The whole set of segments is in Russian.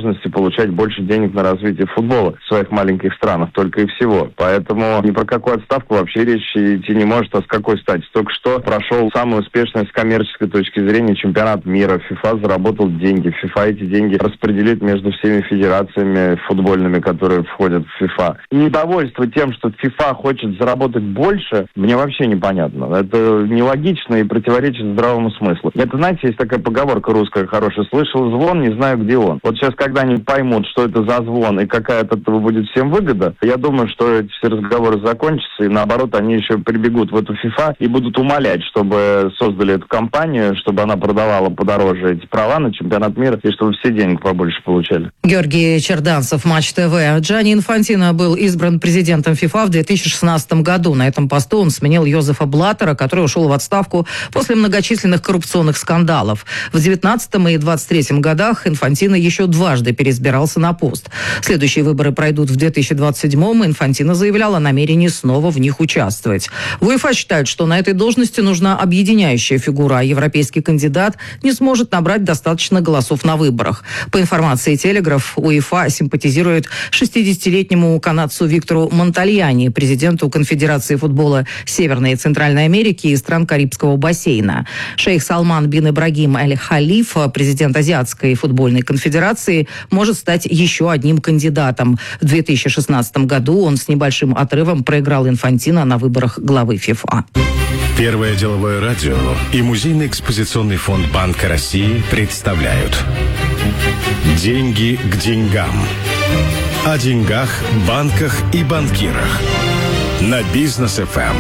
возможности получать больше денег на развитие футбола в своих маленьких странах, только и всего. Поэтому ни про какую отставку вообще речь идти не может, а с какой стати? Только что прошел самый успешный с коммерческой точки зрения чемпионат мира. ФИФА заработал деньги. ФИФА эти деньги распределит между всеми федерациями футбольными, которые входят в ФИФА. И недовольство тем, что ФИФА хочет заработать больше, мне вообще непонятно. Это нелогично и противоречит здравому смыслу. Это, знаете, есть такая поговорка русская хорошая: слышал звон, не знаю, где он. Вот сейчас, когда они поймут, что это за звон и какая от этого будет всем выгода, я думаю, что эти все разговоры закончатся, и наоборот, они еще прибегут в эту ФИФА и будут умолять, чтобы создали эту компанию, чтобы она продавала подороже эти права на чемпионат мира, и чтобы все денег побольше получали. Георгий Черданцев, Матч ТВ. Джанни Инфантино был избран президентом ФИФА в 2016 году. На этом посту он сменил Йозефа Блаттера, который ушел в отставку после многочисленных коррупционных скандалов. В 2019 и 2023 годах Инфантино еще дважды переизбирался на пост. Следующие выборы пройдут в 2027-м. Инфантино заявлял о намерении снова в них участвовать. В УЕФА считают, что на этой должности нужна объединяющая фигура, а европейский кандидат не сможет набрать достаточно голосов на выборах. По информации «Телеграф», УЕФА симпатизирует 60-летнему канадцу Виктору Монтальяни, президенту Конфедерации футбола Северной и Центральной Америки и стран Карибского бассейна. Шейх Салман бин Ибрагим Аль-Халиф, президент Азиатской футбольной конфедерации, может стать еще одним кандидатом. В 2016 году он с небольшим отрывом проиграл Инфантино на выборах главы ФИФА. Первое деловое радио и Музейный экспозиционный фонд Банка России представляют «Деньги к деньгам». О деньгах, банках и банкирах. На Бизнес ФМ.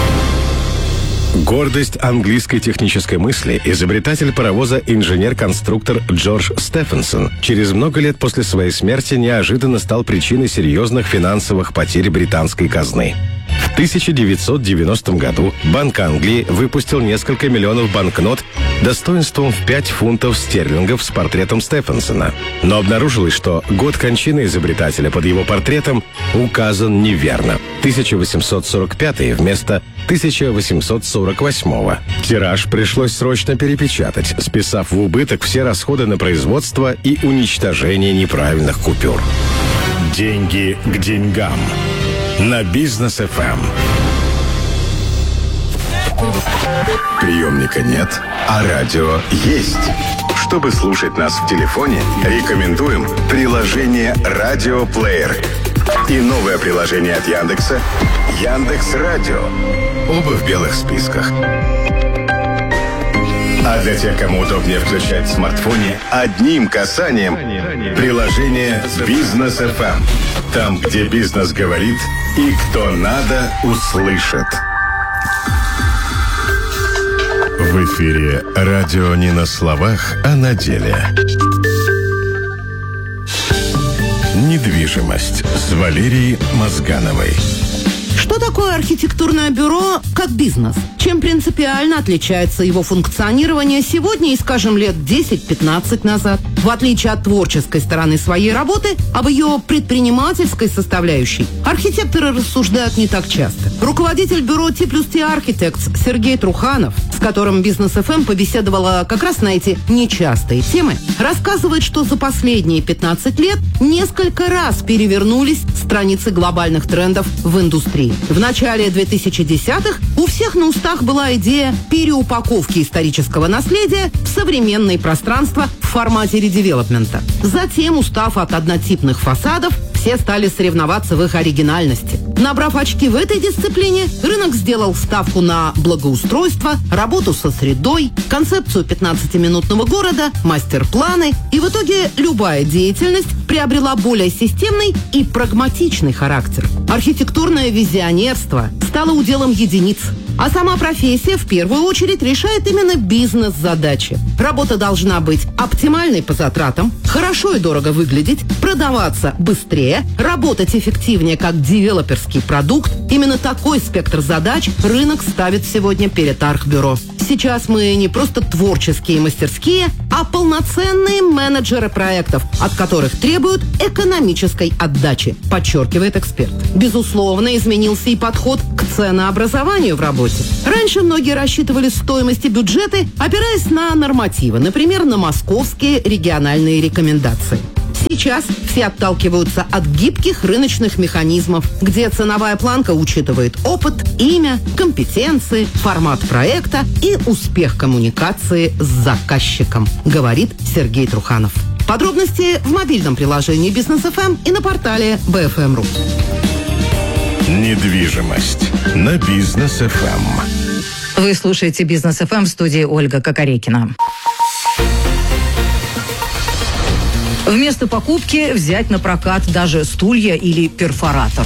Гордость английской технической мысли, изобретатель паровоза, инженер-конструктор Джордж Стефенсон через много лет после своей смерти неожиданно стал причиной серьезных финансовых потерь британской казны. В 1990 году Банк Англии выпустил несколько миллионов банкнот достоинством в 5 фунтов стерлингов с портретом Стефенсона. Но обнаружилось, что год кончины изобретателя под его портретом указан неверно. 1845 вместо 1848. Тираж пришлось срочно перепечатать, списав в убыток все расходы на производство и уничтожение неправильных купюр. Деньги к деньгам. На Бизнес ФМ. Приемника нет, а радио есть. Чтобы слушать нас в телефоне, рекомендуем приложение «Радиоплеер» и новое приложение от Яндекса «Яндекс.Радио». Оба в белых списках. А для тех, кому удобнее включать в смартфоне, одним касанием приложение «Бизнес ФМ». Там, где бизнес говорит и кто надо, услышит. В эфире радио не на словах, а на деле. Недвижимость с Валерией Мозгановой. Что такое архитектурное бюро как бизнес? Чем принципиально отличается его функционирование сегодня и, скажем, лет 10-15 назад? В отличие от творческой стороны своей работы, об ее предпринимательской составляющей архитекторы рассуждают не так часто. Руководитель бюро T+T Architects Сергей Труханов, с которым Бизнес ФМ побеседовала как раз на эти нечастые темы, рассказывает, что за последние 15 лет несколько раз перевернулись страницы глобальных трендов в индустрии. В начале 2010-х у всех на устах была идея переупаковки исторического наследия в современное пространство в формате редевелопмента. Затем, устав от однотипных фасадов, все стали соревноваться в их оригинальности. Набрав очки в этой дисциплине, рынок сделал ставку на благоустройство, работу со средой, концепцию 15-минутного города, мастер-планы, и в итоге любая деятельность приобрела более системный и прагматичный характер. Архитектурное визионерство стало уделом единиц, а сама профессия в первую очередь решает именно бизнес-задачи. Работа должна быть оптимальной по затратам, хорошо и дорого выглядеть, продаваться быстрее, работать эффективнее как девелоперский продукт. Именно такой спектр задач рынок ставит сегодня перед Архбюро. Сейчас мы не просто творческие мастерские, а полноценные менеджеры проектов, от которых требуют экономической отдачи, подчеркивает эксперт. Безусловно, изменился и подход к ценообразованию в работе. Раньше многие рассчитывали стоимость и бюджеты, опираясь на нормативы, например, на московские региональные рекомендации. Сейчас все отталкиваются от гибких рыночных механизмов, где ценовая планка учитывает опыт, имя, компетенции, формат проекта и успех коммуникации с заказчиком, говорит Сергей Труханов. Подробности в мобильном приложении Business FM и на портале BFM.ru. Недвижимость на Business FM. Вы слушаете Business FM, в студии Ольга Кокорекина. Вместо покупки взять на прокат даже стулья или перфоратор.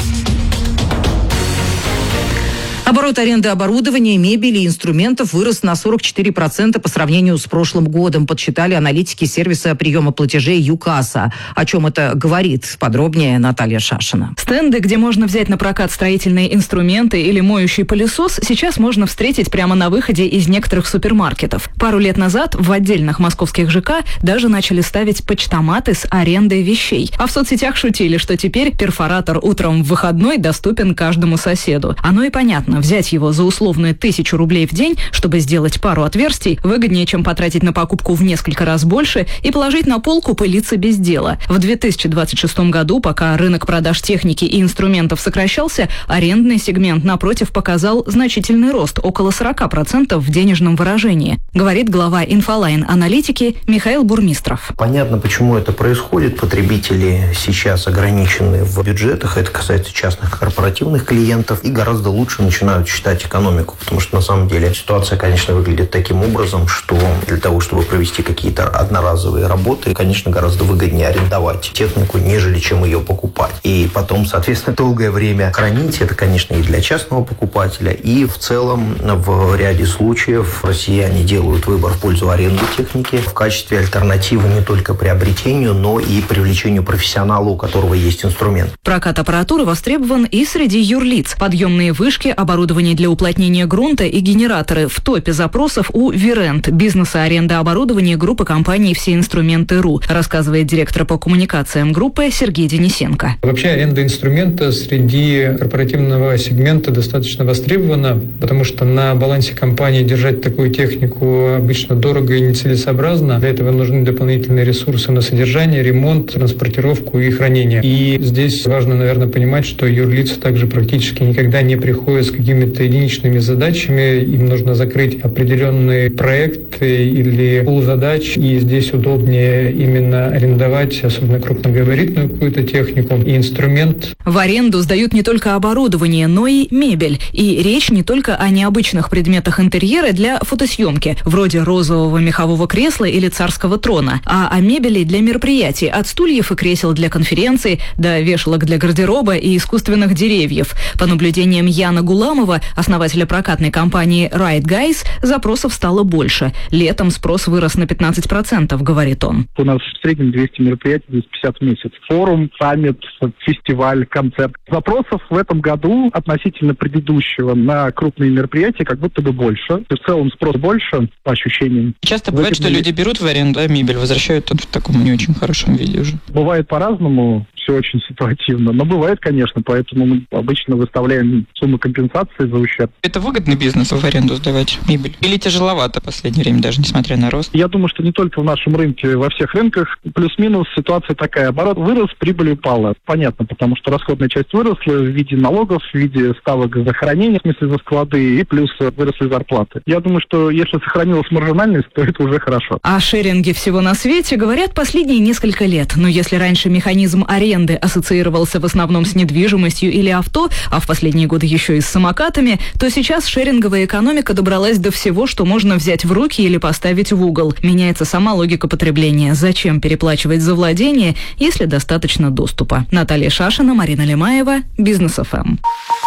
Оборот аренды оборудования, мебели и инструментов вырос на 44% по сравнению с прошлым годом, подсчитали аналитики сервиса приема платежей ЮКАСа. О чем это говорит? Подробнее Наталья Шашина. Стенды, где можно взять на прокат строительные инструменты или моющий пылесос, сейчас можно встретить прямо на выходе из некоторых супермаркетов. Пару лет назад в отдельных московских ЖК даже начали ставить почтоматы с арендой вещей. А в соцсетях шутили, что теперь перфоратор утром в выходной доступен каждому соседу. Оно и понятно. Взять его за условные 1000 рублей в день, чтобы сделать пару отверстий, выгоднее, чем потратить на покупку в несколько раз больше и положить на полку пылиться без дела. В 2026 году, пока рынок продаж техники и инструментов сокращался, арендный сегмент, напротив, показал значительный рост, около 40% в денежном выражении, говорит глава Инфолайн-аналитики Михаил Бурмистров. Понятно, почему это происходит. Потребители сейчас ограничены в бюджетах, это касается частных корпоративных клиентов, и гораздо лучше начинают считать экономику, потому что на самом деле ситуация, конечно, выглядит таким образом, что для того, чтобы провести какие-то одноразовые работы, конечно, гораздо выгоднее арендовать технику, нежели чем ее покупать. И потом, соответственно, долгое время хранить, это, конечно, и для частного покупателя, и в целом в ряде случаев россияне делают выбор в пользу аренды техники в качестве альтернативы не только приобретению, но и привлечению профессионала, у которого есть инструмент. Прокат аппаратуры востребован и среди юрлиц. Подъемные вышки, оборудование для уплотнения грунта и генераторы в топе запросов у Вирент, бизнеса аренда оборудования группы компаний «Все инструменты.ру», рассказывает директор по коммуникациям группы Сергей Денисенко. Вообще аренда инструмента среди корпоративного сегмента достаточно востребована, потому что на балансе компании держать такую технику обычно дорого и нецелесообразно. Для этого нужны дополнительные ресурсы на содержание, ремонт, транспортировку и хранение. И здесь важно, наверное, понимать, что юрлица также практически никогда не приходят с какими-то единичными задачами, им нужно закрыть определенные проекты или пул задач, и здесь удобнее именно арендовать, особенно крупногабаритную какую-то технику и инструмент. В аренду сдают не только оборудование, но и мебель. И речь не только о необычных предметах интерьера для фотосъемки, вроде розового мехового кресла или царского трона, а о мебели для мероприятий, от стульев и кресел для конференций до вешалок для гардероба и искусственных деревьев. По наблюдениям Яна Гуламова, основателя прокатной компании Right Guys, запросов стало больше. Летом спрос вырос на 15%, говорит он. У нас в среднем 200 мероприятий, 250 в месяц. Форум, саммит, фестиваль, концерт. Запросов в этом году относительно предыдущего на крупные мероприятия как будто бы больше. В целом спрос больше, по ощущениям. Часто бывает, что люди берут в аренду, а мебель возвращают в таком не очень хорошем виде уже. Бывает по-разному. Все очень ситуативно. Но бывает, конечно, поэтому мы обычно выставляем сумму компенсации за ущерб. Это выгодный бизнес в аренду сдавать мебель? Или тяжеловато в последнее время, даже несмотря на рост? Я думаю, что не только в нашем рынке, во всех рынках плюс-минус ситуация такая. Оборот вырос, прибыль упала. Понятно, потому что расходная часть выросла в виде налогов, в виде ставок за хранение, в смысле за склады, и плюс выросли зарплаты. Я думаю, что если сохранилась маржинальность, то это уже хорошо. О шеринге всего на свете говорят последние несколько лет. Но если раньше механизм аренды ассоциировался в основном с недвижимостью или авто, а в последние годы еще и с самокатами, то сейчас шеринговая экономика добралась до всего, что можно взять в руки или поставить в угол. Меняется сама логика потребления. Зачем переплачивать за владение, если достаточно доступа? Наталья Шашина, Марина Лемаева, Business FM.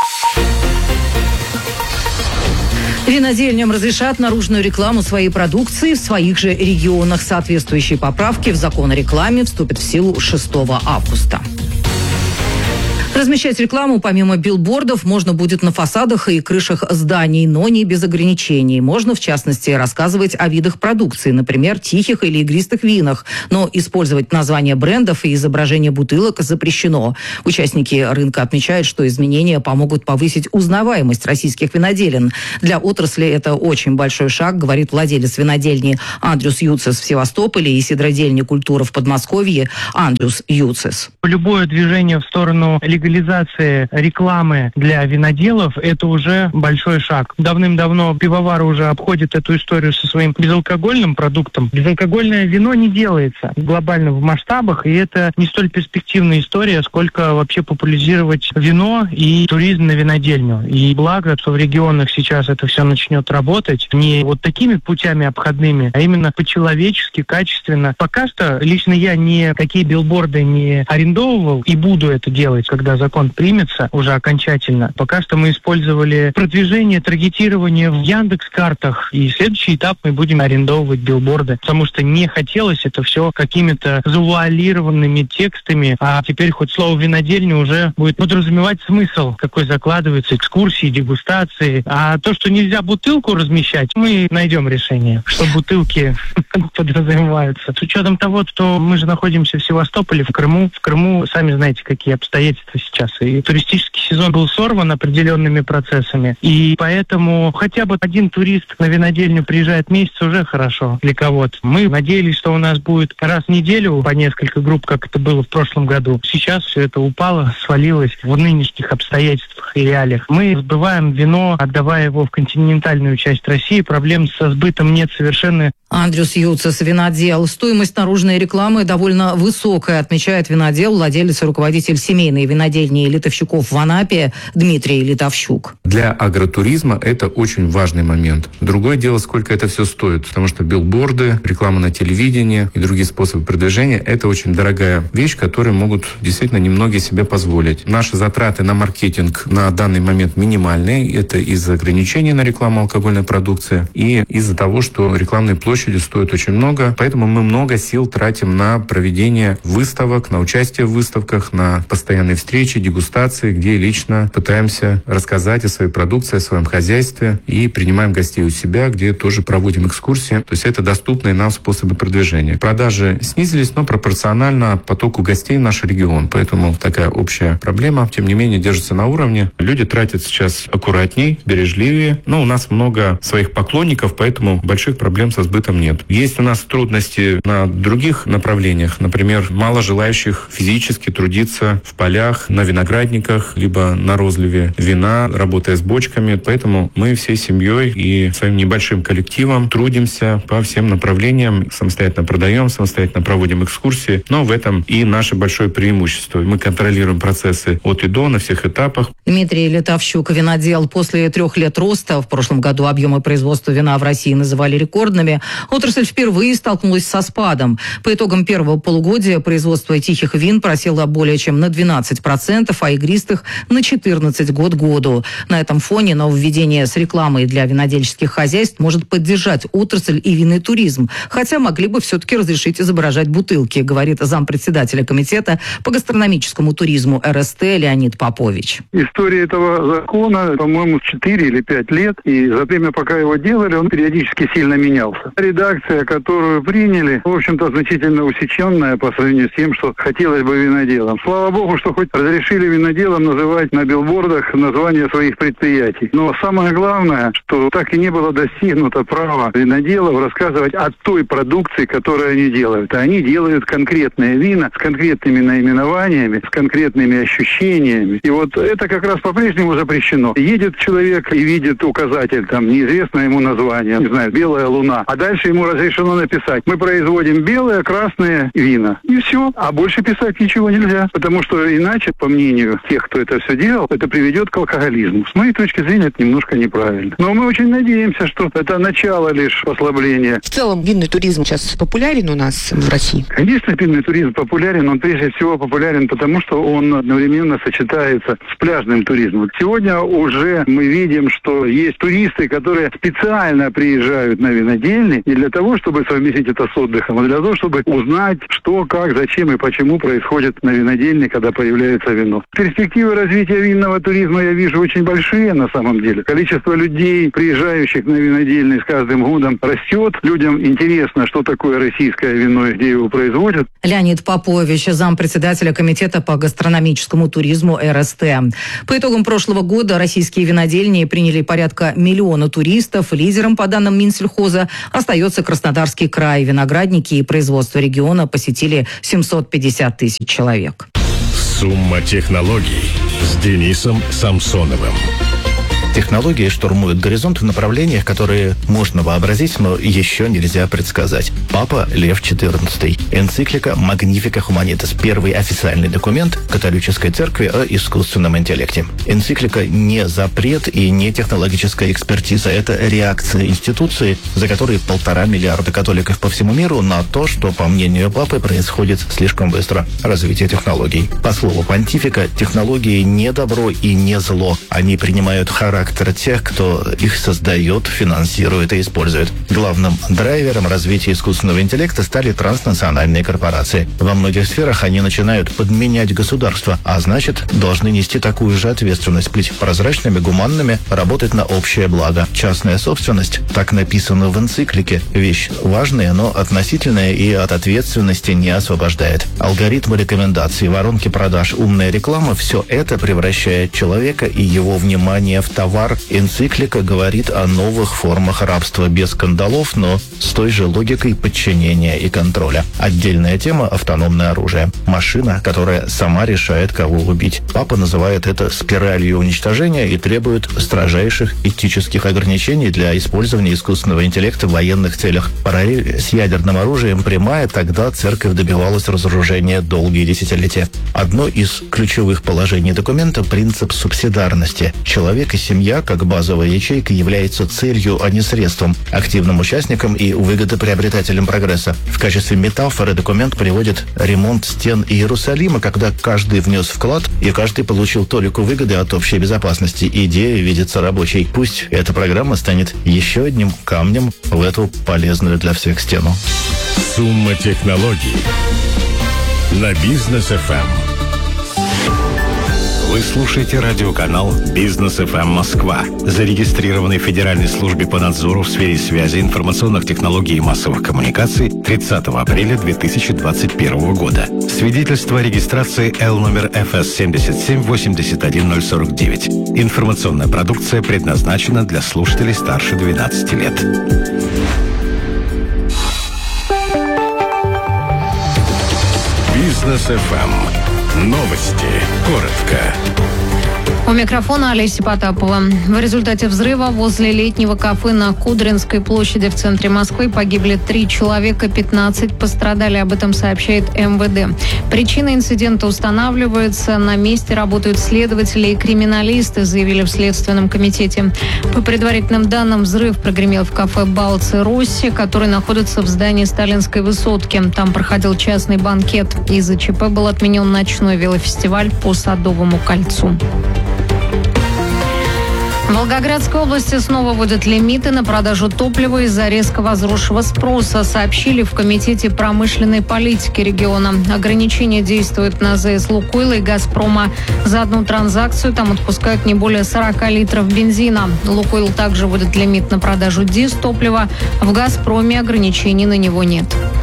Винодельням разрешат наружную рекламу своей продукции в своих же регионах. Соответствующие поправки в закон о рекламе вступят в силу 6 августа. Размещать рекламу помимо билбордов можно будет на фасадах и крышах зданий, но не без ограничений. Можно, в частности, рассказывать о видах продукции, например, тихих или игристых винах. Но использовать названия брендов и изображение бутылок запрещено. Участники рынка отмечают, что изменения помогут повысить узнаваемость российских виноделин. Для отрасли это очень большой шаг, говорит владелец винодельни Андрюс Юцес в Севастополе и сидродельни «Культура» в Подмосковье Андрюс Юцес. Любое движение в сторону легализации рекламы для виноделов – это уже большой шаг. Давным-давно пивовары уже обходят эту историю со своим безалкогольным продуктом. Безалкогольное вино не делается глобально в масштабах, и это не столь перспективная история, сколько вообще популяризировать вино и туризм на винодельню. И благо, что в регионах сейчас это все начнет работать не вот такими путями обходными, а именно по-человечески, качественно. Пока что лично я никакие билборды не арендовывал и буду это делать, когда закон примется уже окончательно. Пока что мы использовали продвижение, таргетирование в Яндекс.Картах, и следующий этап мы будем арендовывать билборды, потому что не хотелось это все какими-то завуалированными текстами, а теперь хоть слово «винодельня» уже будет подразумевать смысл, какой закладывается, экскурсии, дегустации. А то, что нельзя бутылку размещать, мы найдем решение, что бутылки подразумеваются. С учетом того, что мы же находимся в Севастополе, в Крыму. В Крыму, сами знаете, какие обстоятельства сейчас. И туристический сезон был сорван определенными процессами. И поэтому хотя бы один турист на винодельню приезжает в месяц, уже хорошо для кого-то. Мы надеялись, что у нас будет раз в неделю по несколько групп, как это было в прошлом году. Сейчас все это упало, свалилось в нынешних обстоятельствах и реалиях. Мы сбываем вино, отдавая его в континентальную часть России. Проблем со сбытом нет совершенно. Андрюс Юцес, винодел. Стоимость наружной рекламы довольно высокая, отмечает винодел, владелец и руководитель семейной винодельни Литовщуков в Анапе Дмитрий Литовщук. Для агротуризма это очень важный момент. Другое дело, сколько это все стоит, потому что билборды, реклама на телевидении и другие способы продвижения – это очень дорогая вещь, которую могут действительно немногие себе позволить. Наши затраты на маркетинг на данный момент минимальные. Это из-за ограничений на рекламу алкогольной продукции и из-за того, что рекламные площади стоят очень много. Поэтому мы много сил тратим на проведение выставок, на участие в выставках, на постоянные встречи, дегустации, где лично пытаемся рассказать о своей продукции, о своем хозяйстве и принимаем гостей у себя, где тоже проводим экскурсии. То есть это доступные нам способы продвижения. Продажи снизились, но пропорционально потоку гостей в наш регион. Поэтому такая общая проблема, тем не менее, держится на уровне. Люди тратят сейчас аккуратней, бережливее. Но у нас много своих поклонников, поэтому больших проблем со сбытом нет. Есть у нас трудности на других направлениях. Например, мало желающих физически трудиться в полях, на виноградниках, либо на розливе вина, работая с бочками. Поэтому мы всей семьей и своим небольшим коллективом трудимся по всем направлениям. Самостоятельно продаем, самостоятельно проводим экскурсии. Но в этом и наше большое преимущество. Мы контролируем процессы от и до на всех этапах. Дмитрий Литовщук, винодел. После 3 лет роста, в прошлом году объемы производства вина в России называли рекордными, отрасль впервые столкнулась со спадом. По итогам первого полугодия производство тихих вин просело более чем на 12%, а игристых на 14% год к году. На этом фоне нововведение с рекламой для винодельческих хозяйств может поддержать отрасль и винный туризм. Хотя могли бы все-таки разрешить изображать бутылки, говорит зампредседателя комитета по гастрономическому туризму РСТ Леонид Попович. История этого закона, по-моему, 4 или 5 лет. И за время, пока его делали, он периодически сильно менялся. Редакция, которую приняли, в общем-то, значительно усеченная по сравнению с тем, что хотелось бы виноделам. Слава богу, что хоть разрешили виноделам называть на билбордах названия своих предприятий. Но самое главное, что так и не было достигнуто права виноделов рассказывать о той продукции, которую они делают. А они делают конкретные вина с конкретными наименованиями, с конкретными ощущениями. И вот это как раз по-прежнему запрещено. Едет человек и видит указатель, там, неизвестное ему название, не знаю, «Белая луна». А дальше ему разрешено написать: мы производим белые, красные вина. И все. А больше писать ничего нельзя. Потому что иначе, по мнению тех, кто это все делал, это приведет к алкоголизму. С моей точки зрения, это немножко неправильно. Но мы очень надеемся, что это начало лишь послабления. В целом, винный туризм сейчас популярен у нас в России? Конечно, винный туризм популярен. Он прежде всего популярен потому, что он одновременно сочетается с пляжным туризм. Вот сегодня уже мы видим, что есть туристы, которые специально приезжают на винодельни не для того, чтобы совместить это с отдыхом, а для того, чтобы узнать, что, как, зачем и почему происходит на винодельне, когда появляется вино. Перспективы развития винного туризма я вижу очень большие на самом деле. Количество людей, приезжающих на винодельни, с каждым годом растет. Людям интересно, что такое российское вино и где его производят. Леонид Попович, зампредседателя Комитета по гастрономическому туризму РСТ. По итогам прошлого года российские винодельни приняли порядка 1 миллиона туристов. Лидером, по данным Минсельхоза, остается Краснодарский край. Виноградники и производство региона посетили 750 тысяч человек. Сумма технологий с Денисом Самсоновым. Технологии штурмуют горизонт в направлениях, которые можно вообразить, но еще нельзя предсказать. Папа Лев XIV. Энциклика Magnifica Humanitas. Первый официальный документ католической церкви о искусственном интеллекте. Энциклика не запрет и не технологическая экспертиза. Это реакция институции, за которой 1,5 миллиарда католиков по всему миру на то, что, по мнению папы, происходит слишком быстро. Развитие технологий. По слову понтифика, технологии не добро и не зло. Они принимают характер тех, кто их создает, финансирует и использует. Главным драйвером развития искусственного интеллекта стали транснациональные корпорации. Во многих сферах они начинают подменять государство, а значит, должны нести такую же ответственность, быть прозрачными, гуманными, работать на общее благо. Частная собственность, так написано в энциклике, вещь важная, но относительная и от ответственности не освобождает. Алгоритмы рекомендаций, воронки продаж, умная реклама – все это превращает человека и его внимание в товар. Энциклика говорит о новых формах рабства без кандалов, но с той же логикой подчинения и контроля. Отдельная тема – автономное оружие. Машина, которая сама решает, кого убить. Папа называет это спиралью уничтожения и требует строжайших этических ограничений для использования искусственного интеллекта в военных целях. Параллель с ядерным оружием прямая, тогда церковь добивалась разоружения долгие десятилетия. Одно из ключевых положений документа – принцип субсидарности. Человек и семья как базовая ячейка является целью, а не средством, активным участником и выгодоприобретателем прогресса. В качестве метафоры документ приводит ремонт стен Иерусалима, когда каждый внес вклад и каждый получил толику выгоды от общей безопасности. Идея видится рабочей. Пусть эта программа станет еще одним камнем в эту полезную для всех стену. Сумма технологий на Бизнес ФМ. Вы слушаете радиоканал «Бизнес ФМ Москва», зарегистрированный в Федеральной службе по надзору в сфере связи, информационных технологий и массовых коммуникаций 30 апреля 2021 года. Свидетельство о регистрации L номер FS 7781049. Информационная продукция предназначена для слушателей старше 12 лет. Бизнес ФМ. Новости. Коротко. У микрофона Олеся Потапова. В результате взрыва возле летнего кафе на Кудринской площади в центре Москвы погибли 3 человека, 15 пострадали. Об этом сообщает МВД. Причина инцидента устанавливается. На месте работают следователи и криминалисты, заявили в Следственном комитете. По предварительным данным, взрыв прогремел в кафе «Балци Росси», который находится в здании Сталинской высотки. Там проходил частный банкет. Из-за ЧП был отменен ночной велофестиваль по Садовому кольцу. В Волгоградской области снова вводят лимиты на продажу топлива из-за резко возросшего спроса, сообщили в Комитете промышленной политики региона. Ограничения действуют на АЗС «Лукойла» и «Газпрома». За одну транзакцию там отпускают не более 40 литров бензина. «Лукойл» также вводит лимит на продажу дизтоплива. В «Газпроме» ограничений на него нет.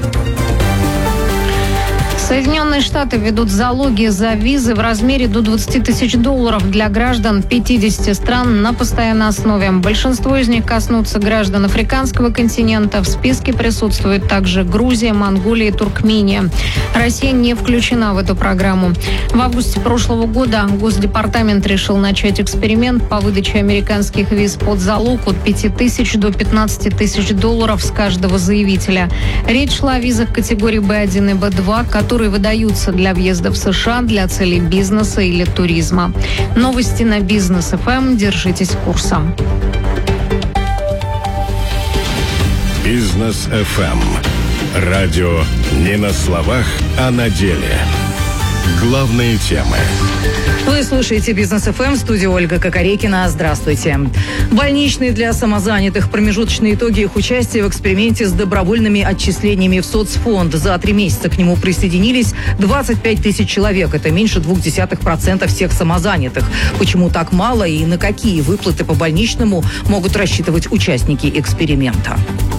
Соединенные Штаты введут залоги за визы в размере до $20 тысяч для граждан 50 стран на постоянной основе. Большинство из них коснутся граждан африканского континента. В списке присутствуют также Грузия, Монголия и Туркмения. Россия не включена в эту программу. В августе прошлого года Госдепартамент решил начать эксперимент по выдаче американских виз под залог от $5 тысяч до $15 тысяч с каждого заявителя. Речь шла о визах категории B1 и B2, которые выдаются для въезда в США для целей бизнеса или туризма. Новости на Бизнес ФМ. Держитесь курса. Бизнес ФМ. Радио не на словах, а на деле. Главные темы. Вы слушаете «Бизнес ФМ», в студии Ольга Кокорекина. Здравствуйте. Больничные для самозанятых. Промежуточные итоги их участия в эксперименте с добровольными отчислениями в соцфонд. За 3 месяца к нему присоединились 25 тысяч человек. Это меньше 0,2% всех самозанятых. Почему так мало и на какие выплаты по больничному могут рассчитывать участники эксперимента?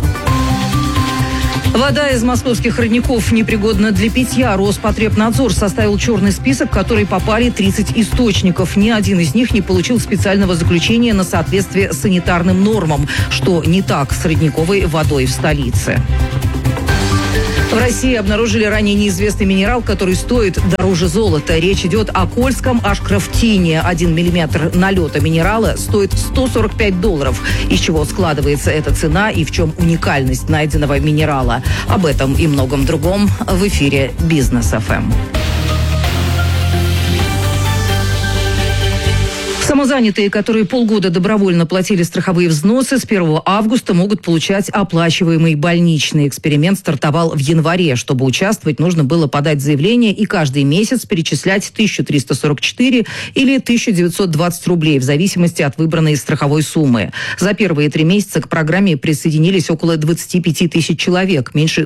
Вода из московских родников непригодна для питья. Роспотребнадзор составил черный список, в который попали 30 источников. Ни один из них не получил специального заключения на соответствие санитарным нормам, что не так с родниковой водой в столице. В России обнаружили ранее неизвестный минерал, который стоит дороже золота. Речь идет о Кольском ашкрафтине. 1 миллиметр налета минерала стоит $145. Из чего складывается эта цена и в чем уникальность найденного минерала? Об этом и многом другом в эфире «Бизнес ФМ». Самозанятые, которые полгода добровольно платили страховые взносы, с 1 августа могут получать оплачиваемый больничный. Эксперимент стартовал в январе. Чтобы участвовать, нужно было подать заявление и каждый месяц перечислять 1344 или 1920 рублей в зависимости от выбранной страховой суммы. За первые 3 месяца к программе присоединились около 25 тысяч человек, меньше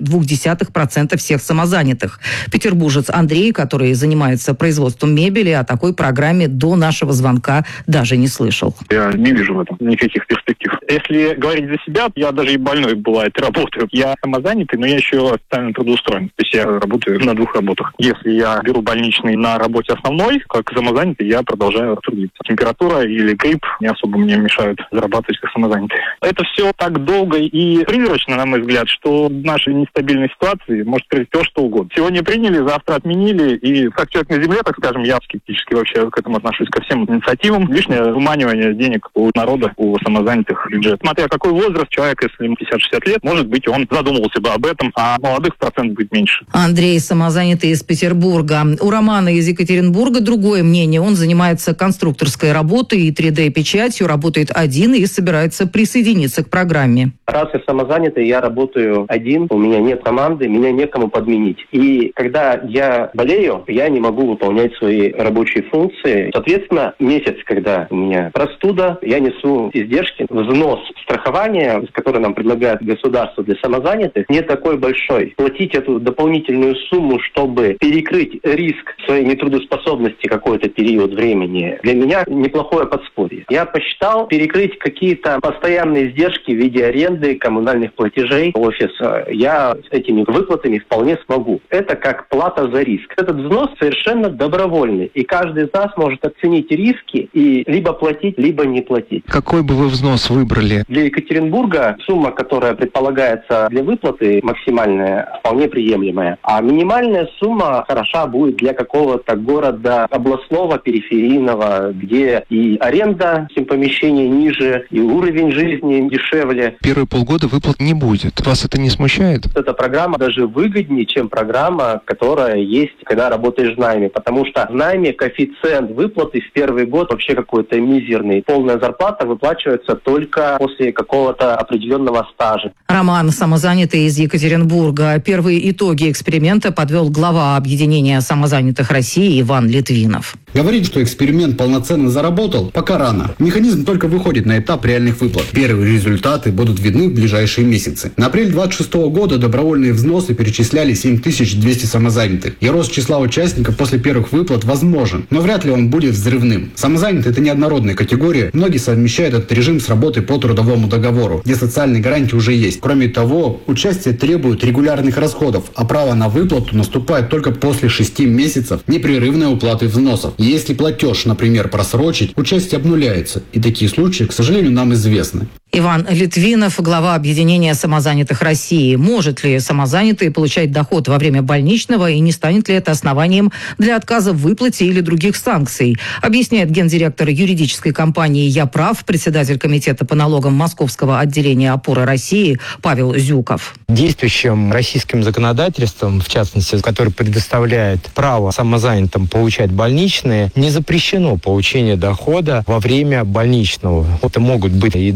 0,2% всех самозанятых. Петербуржец Андрей, который занимается производством мебели, о такой программе до нашего звонка даже не слышал. Я не вижу в этом никаких перспектив. Если говорить за себя, я даже и больной бывает работаю. Я самозанятый, но я еще официально трудоустроен. То есть я работаю на 2 работах. Если я беру больничный на работе основной, как самозанятый, я продолжаю трудиться. Температура или грипп не особо мне мешают зарабатывать как самозанятый. Это все так долго и призрачно, на мой взгляд, что в нашей нестабильной ситуации может произойти все, что угодно. Сегодня приняли, завтра отменили. И как человек на земле, так скажем, я скептически вообще к этому отношусь, ко всем инициативам. Лишнее выманивание денег у народа, у самозанятых бюджет. Смотря какой возраст человека, если ему 50-60 лет, может быть, он задумывался бы об этом, а молодых процент будет меньше. Андрей, самозанятый из Петербурга. У Романа из Екатеринбурга другое мнение. Он занимается конструкторской работой и 3D-печатью, работает один и собирается присоединиться к программе. Раз я самозанятый, я работаю один, у меня нет команды, меня некому подменить. И когда я болею, я не могу выполнять свои рабочие функции. Соответственно, месяц, когда у меня простуда, я несу издержки. Взнос страхования, который нам предлагает государство для самозанятых, не такой большой. Платить эту дополнительную сумму, чтобы перекрыть риск своей нетрудоспособности какой-то период времени, для меня неплохое подспорье. Я посчитал перекрыть какие-то постоянные издержки в виде аренды, коммунальных платежей офиса. Я с этими выплатами вполне смогу. Это как плата за риск. Этот взнос совершенно добровольный. И каждый из нас может оценить риски и либо платить, либо не платить. Какой бы вы взнос выбрали? Для Екатеринбурга сумма, которая предполагается для выплаты, максимальная, вполне приемлемая. А минимальная сумма хороша будет для какого-то города областного, периферийного, где и аренда помещений ниже, и уровень жизни дешевле. Первые полгода выплат не будет. Вас это не смущает? Эта программа даже выгоднее, чем программа, которая есть, когда работаешь в найме. Потому что в найме коэффициент выплаты в первый год вообще какой-то мизерный. Полная зарплата выплачивается только после какого-то определенного стажа. Роман, самозанятый из Екатеринбурга. Первые итоги эксперимента подвел глава объединения самозанятых России Иван Литвинов. Говорить, что эксперимент полноценно заработал, пока рано. Механизм только выходит на этап реальных выплат. Первые результаты будут видны в ближайшие месяцы. На апрель 2026 года добровольные взносы перечисляли 7200 самозанятых. И рост числа участников после первых выплат возможен, но вряд ли он будет взрывным. Самозанятый – это неоднородная категория. Многие совмещают этот режим с работой по трудовому договору, где социальные гарантии уже есть. Кроме того, участие требует регулярных расходов, а право на выплату наступает только после 6 месяцев непрерывной уплаты взносов. Если платеж, например, просрочить, участие обнуляется. И такие случаи, к сожалению, нам известны. Иван Литвинов, глава объединения самозанятых России. Может ли самозанятый получать доход во время больничного и не станет ли это основанием для отказа в выплате или других санкций? Объясняет гендиректор юридической компании «Я прав», председатель комитета по налогам Московского отделения «Опоры России» Павел Зюков. Действующим российским законодательством, в частности, которое предоставляет право самозанятым получать больничные, не запрещено получение дохода во время больничного. Это могут быть и доходы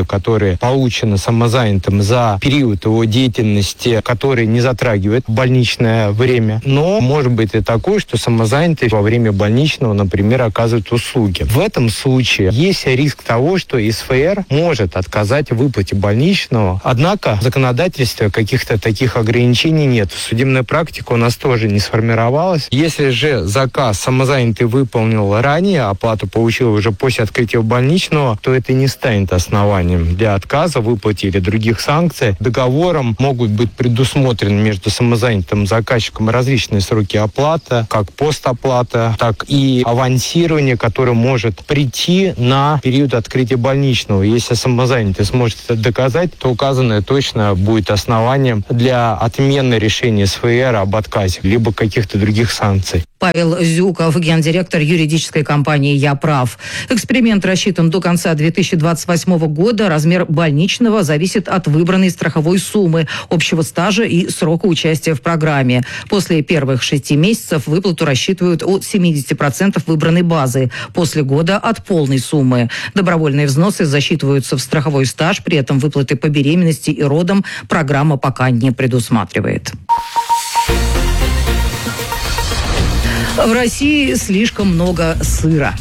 дохода, которые получены самозанятым за период его деятельности, который не затрагивает больничное время. Но может быть и такое, что самозанятый во время больничного, например, оказывает услуги. В этом случае есть риск того, что СФР может отказать в выплате больничного. Однако в законодательстве каких-то таких ограничений нет. Судебная практика у нас тоже не сформировалась. Если же заказ самозанятый выполнил ранее, оплату получил уже после открытия больничного, то это не станет основанием для отказа в выплате или других санкций. Договором могут быть предусмотрены между самозанятым и заказчиком различные сроки оплаты, как постоплата, так и авансирование, которое может прийти на период открытия больничного. Если самозанятый сможет это доказать, то указанное точно будет основанием для отмены решения СФР об отказе, либо каких-то других санкций. Павел Зюков, гендиректор юридической компании «Я прав». Эксперимент рассчитан до конца 2028 года. Размер больничного зависит от выбранной страховой суммы, общего стажа и срока участия в программе. После первых 6 месяцев выплату рассчитывают от 70% выбранной базы, после года от полной суммы. Добровольные взносы засчитываются в страховой стаж, при этом выплаты по беременности и родам программа пока не предусматривает. В России слишком много сыра.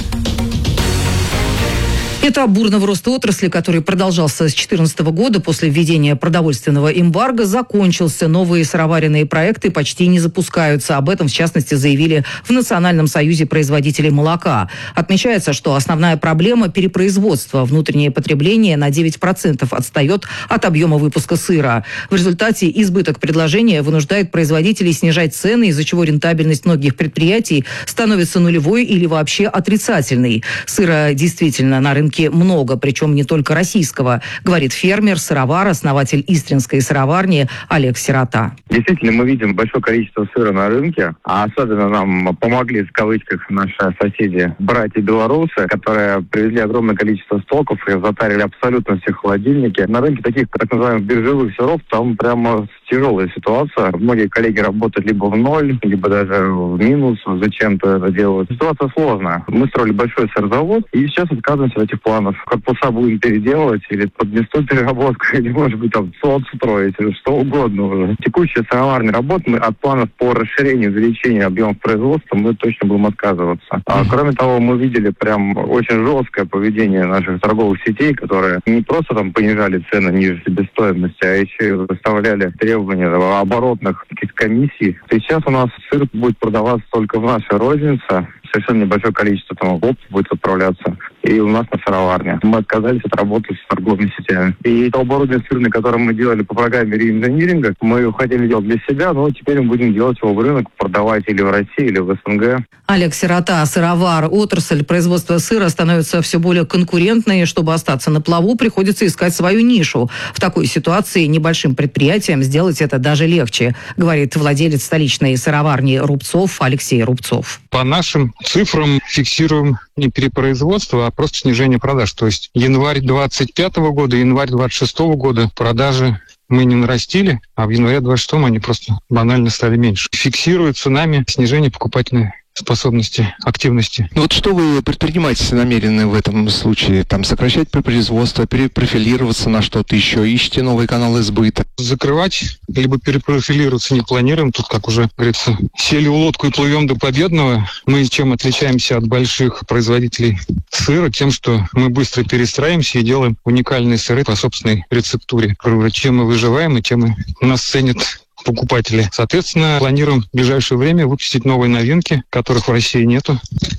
Этап бурного роста отрасли, который продолжался с 2014 года после введения продовольственного эмбарго, закончился. Новые сыроваренные проекты почти не запускаются. Об этом, в частности, заявили в Национальном союзе производителей молока. Отмечается, что основная проблема – перепроизводство. Внутреннее потребление на 9% отстает от объема выпуска сыра. В результате избыток предложения вынуждает производителей снижать цены, из-за чего рентабельность многих предприятий становится нулевой или вообще отрицательной. Сыра действительно на рынке много, причем не только российского, говорит фермер, сыровар, основатель Истринской сыроварни Олег Сирота. Действительно, мы видим большое количество сыра на рынке, а особенно нам помогли, в кавычках, наши соседи, братья белорусы, которые привезли огромное количество стоков и затарили абсолютно все холодильники. На рынке таких, так называемых, биржевых сыров, там прямо тяжелая ситуация. Многие коллеги работают либо в ноль, либо даже в минус, зачем-то это делают. Ситуация сложная. Мы строили большой сырзавод, и сейчас отказываемся от этих планов. Корпуса будем переделывать, или под мясную переработку, или, может быть, там сот строить, или что угодно уже. Текущая сыроварня работа, мы от планов по расширению, увеличению объемов производства мы точно будем отказываться. Кроме того, мы видели прям очень жесткое поведение наших торговых сетей, которые не просто там понижали цены ниже себестоимости, а еще и выставляли требования оборотных каких-то комиссий. И сейчас у нас сыр будет продаваться только в нашей рознице. Совершенно небольшое количество там опт будет отправляться. И у нас на сыроварне. Мы отказались от работы с торговыми сетями. И то оборудование сырное, которое мы делали по программе реинжиниринга, мы его хотели делать для себя, но теперь мы будем делать его в рынок, продавать или в России, или в СНГ. Олег Сирота, сыровар. Отрасль производства сыра становится все более конкурентной. Чтобы остаться на плаву, приходится искать свою нишу. В такой ситуации небольшим предприятиям сделать это даже легче, говорит владелец столичной сыроварни Рубцов Алексей Рубцов. По нашим цифрам фиксируем не перепроизводство, а просто снижение продаж. То есть январь 2025 года, январь 2026 года продажи мы не нарастили, а в январе 2026 они просто банально стали меньше. Фиксируется нами снижение покупательной способности, активности. Ну вот что вы предпринимать намерены в этом случае? Там сокращать производство, перепрофилироваться на что-то еще? Ищете новые каналы сбыта? Закрывать, либо перепрофилироваться не планируем. Тут, как уже говорится, сели в лодку и плывем до победного. Мы чем отличаемся от больших производителей сыра? Тем, что мы быстро перестраиваемся и делаем уникальные сыры по собственной рецептуре. Чем мы выживаем и тем нас ценят покупатели. Соответственно, планируем в ближайшее время выпустить новые новинки, которых в России нету,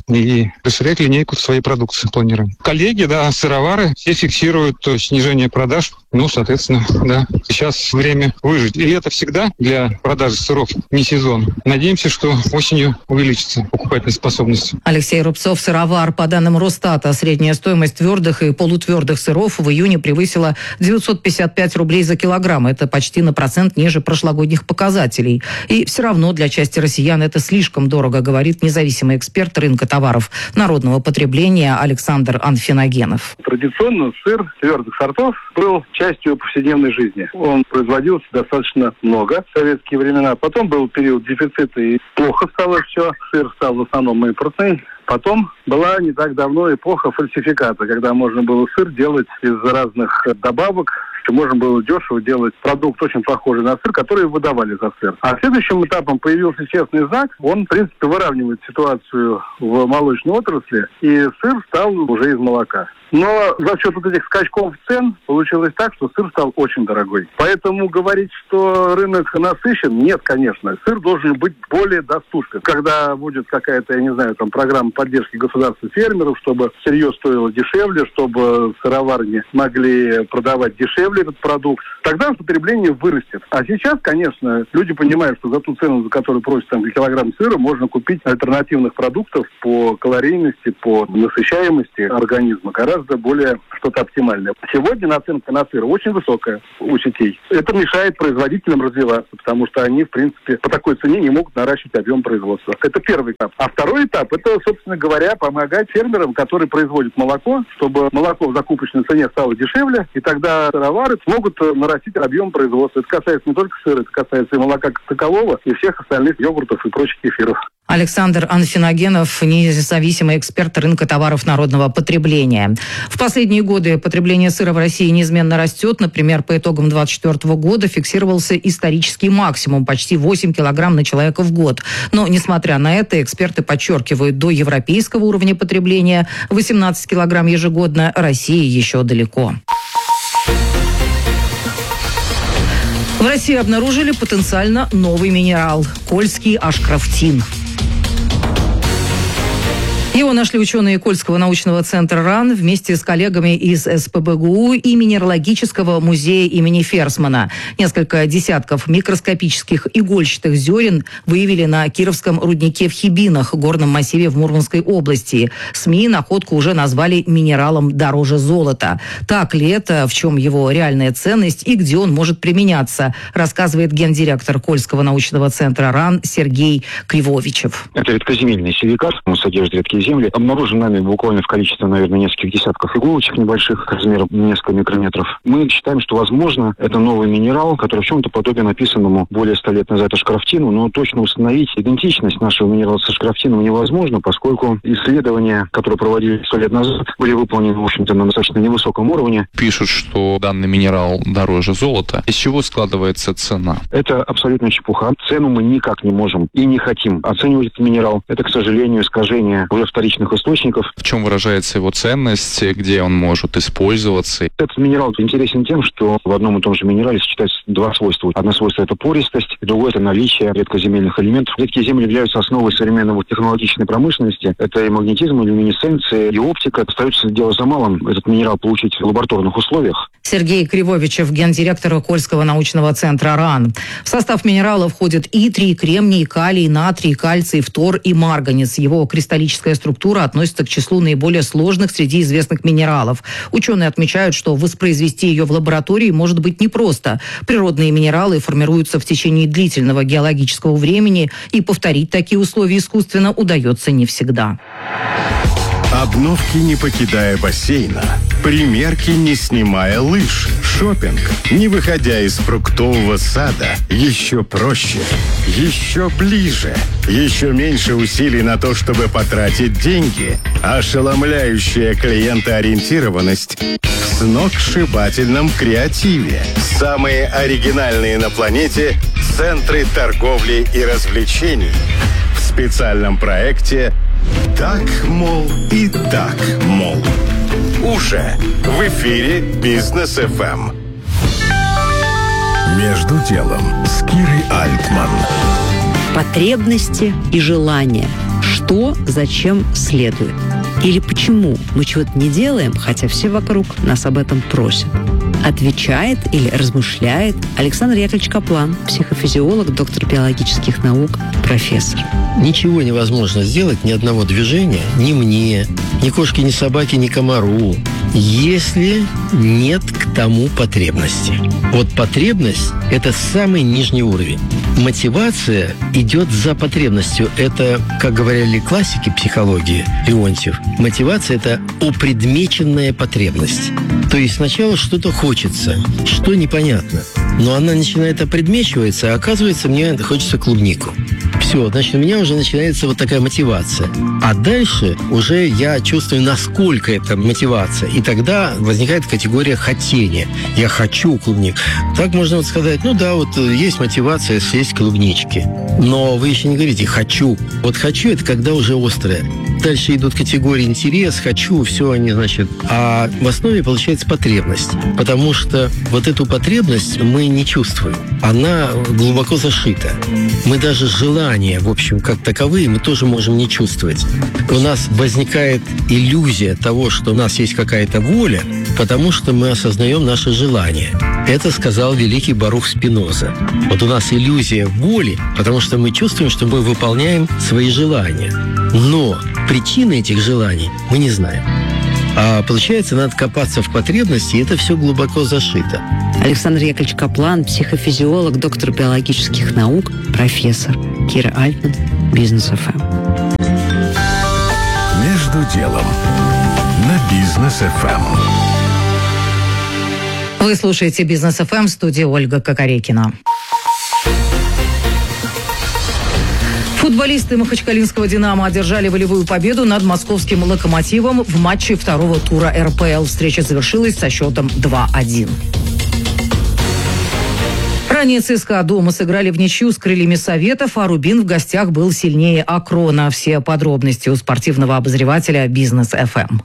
и расширять линейку своей продукции планируем. Коллеги, да, сыровары, все фиксируют снижение продаж. Ну, соответственно, да, сейчас время выжить. И это всегда для продажи сыров не сезон. Надеемся, что осенью увеличится покупательная способность. Алексей Рубцов, сыровар. По данным Росстата, средняя стоимость твердых и полутвердых сыров в июне превысила 955 рублей за килограмм. Это почти на процент ниже прошлогодних показателей. И все равно для части россиян это слишком дорого, говорит независимый эксперт рынка товаров народного потребления Александр Анфиногенов. Традиционно сыр твердых сортов был частью повседневной жизни. Он производился достаточно много в советские времена. Потом был период дефицита и плохо стало все. Сыр стал в основном импортный. Потом была не так давно эпоха фальсификата, когда можно было сыр делать из разных добавок, что можно было дешево делать продукт очень похожий на сыр, который выдавали за сыр. А следующим этапом появился честный ЗАГС. Он, в принципе, выравнивает ситуацию в молочной отрасли, и сыр стал уже из молока. Но за счет вот этих скачков цен получилось так, что сыр стал очень дорогой. Поэтому говорить, что рынок насыщен, нет, конечно. Сыр должен быть более доступен. Когда будет какая-то, я не знаю, там программа поддержки государства фермеров, чтобы сырье стоило дешевле, чтобы сыроварни могли продавать дешевле этот продукт, тогда потребление вырастет. А сейчас, конечно, люди понимают, что за ту цену, за которую просят там килограмм сыра, можно купить альтернативных продуктов по калорийности, по насыщаемости организма гораздо более что-то оптимальное. Сегодня наценка на сыр очень высокая у сетей. Это мешает производителям развиваться, потому что они, в принципе, по такой цене не могут наращивать объем производства. Это первый этап. А второй этап, это, собственно говоря, помогать фермерам, которые производят молоко, чтобы молоко в закупочной цене стало дешевле, и тогда сыровары смогут нарастить объем производства. Это касается не только сыра, это касается и молока как такового, и всех остальных йогуртов и прочих кефиров. Александр Анфиногенов, независимый эксперт рынка товаров народного потребления. В последние годы потребление сыра в России неизменно растет. Например, по итогам 2024 года фиксировался исторический максимум – почти 8 килограмм на человека в год. Но, несмотря на это, эксперты подчеркивают, до европейского уровня потребления 18 килограмм ежегодно России еще далеко. В России обнаружили потенциально новый минерал – кольский ашкрафтин. Его нашли ученые Кольского научного центра РАН вместе с коллегами из СПбГУ и Минералогического музея имени Ферсмана. Несколько десятков микроскопических игольчатых зерен выявили на Кировском руднике в Хибинах, горном массиве в Мурманской области. СМИ находку уже назвали минералом дороже золота. Так ли это, в чем его реальная ценность и где он может применяться, рассказывает гендиректор Кольского научного центра РАН Сергей Кривовичев. Это редкоземельный силикат, он содержит редкие земли. Обнаружен нами буквально в количестве, наверное, нескольких десятков иголочек небольших, размером несколько микрометров. Мы считаем, что, возможно, это новый минерал, который в чем-то подобен описанному более 100 лет назад ашкрафтину, но точно установить идентичность нашего минерала с ашкрафтином невозможно, поскольку исследования, которые проводили 100 лет назад, были выполнены, в общем-то, на достаточно невысоком уровне. Пишут, что данный минерал дороже золота. Из чего складывается цена? Это абсолютно чепуха. Цену мы никак не можем и не хотим оценивать этот минерал. Это, к сожалению, искажение уже вторичных источников. В чем выражается его ценность, где он может использоваться? Этот минерал интересен тем, что в одном и том же минерале сочетаются два свойства. Одно свойство – это пористость, другое – это наличие редкоземельных элементов. Редкие земли являются основой современной технологичной промышленности. Это и магнетизм, и люминесценция, и оптика. Остается дело за малым этот минерал получить в лабораторных условиях. Сергей Кривовичев, гендиректор Кольского научного центра РАН. В состав минерала входят итрий, кремний, калий, натрий, кальций, фтор и марганец. Его кристаллическая структура относится к числу наиболее сложных среди известных минералов. Ученые отмечают, что воспроизвести ее в лаборатории может быть непросто. Природные минералы формируются в течение длительного геологического времени, и повторить такие условия искусственно удается не всегда. Обновки, не покидая бассейна. Примерки, не снимая лыж. Шопинг, не выходя из фруктового сада. Еще проще, еще ближе. Еще меньше усилий на то, чтобы потратить деньги. Ошеломляющая клиентоориентированность в сногсшибательном креативе. Самые оригинальные на планете центры торговли и развлечений. В специальном проекте «Так, мол, и так, мол». Уже в эфире Бизнес ФМ. Между делом с Кирой Альтман. Потребности и желания. Что, зачем следует? Или почему мы чего-то не делаем, хотя все вокруг нас об этом просят? Отвечает или размышляет Александр Яковлевич Каплан, психофизиолог, доктор биологических наук, профессор. Ничего невозможно сделать, ни одного движения, ни мне, ни кошке, ни собаке, ни комару, если нет к тому потребности. Вот потребность – это самый нижний уровень. Мотивация идет за потребностью. Это, как говорили классики психологии, Леонтьев, мотивация – это опредмеченная потребность. То есть сначала что-то хочется, что непонятно. Но она начинает опредмечиваться, а оказывается, мне хочется клубнику. Все, значит, у меня уже начинается вот такая мотивация. А дальше уже я чувствую, насколько это мотивация. И тогда возникает категория хотения. Я хочу клубник. Так можно вот сказать, ну да, вот есть мотивация съесть клубнички. Но вы еще не говорите «хочу». Вот «хочу» — это когда уже острое. Дальше идут категории интерес, хочу, все они, значит. А в основе получается потребность. Потому что вот эту потребность мы не чувствуем. Она глубоко зашита. Мы даже желания, в общем, как таковые, мы тоже можем не чувствовать. У нас возникает иллюзия того, что у нас есть какая-то воля, потому что мы осознаем наше желание. Это сказал великий Барух Спиноза. Вот у нас иллюзия воли, потому что мы чувствуем, что мы выполняем свои желания. Но причины этих желаний мы не знаем. А получается, надо копаться в потребности, и это все глубоко зашито. Александр Яковлевич Каплан, психофизиолог, доктор биологических наук, профессор. Кира Альтман, Бизнес ФМ. Между делом на Бизнес ФМ. Вы слушаете Бизнес ФМ, в студии Ольга Кокорекина. Футболисты махачкалинского «Динамо» одержали волевую победу над московским «Локомотивом» в матче второго тура РПЛ. Встреча завершилась со счетом 2-1. Ранее ЦСКА дома сыграли в ничью с крыльями Советов, а Рубин в гостях был сильнее Акрона. Все подробности у спортивного обозревателя Бизнес ФМ.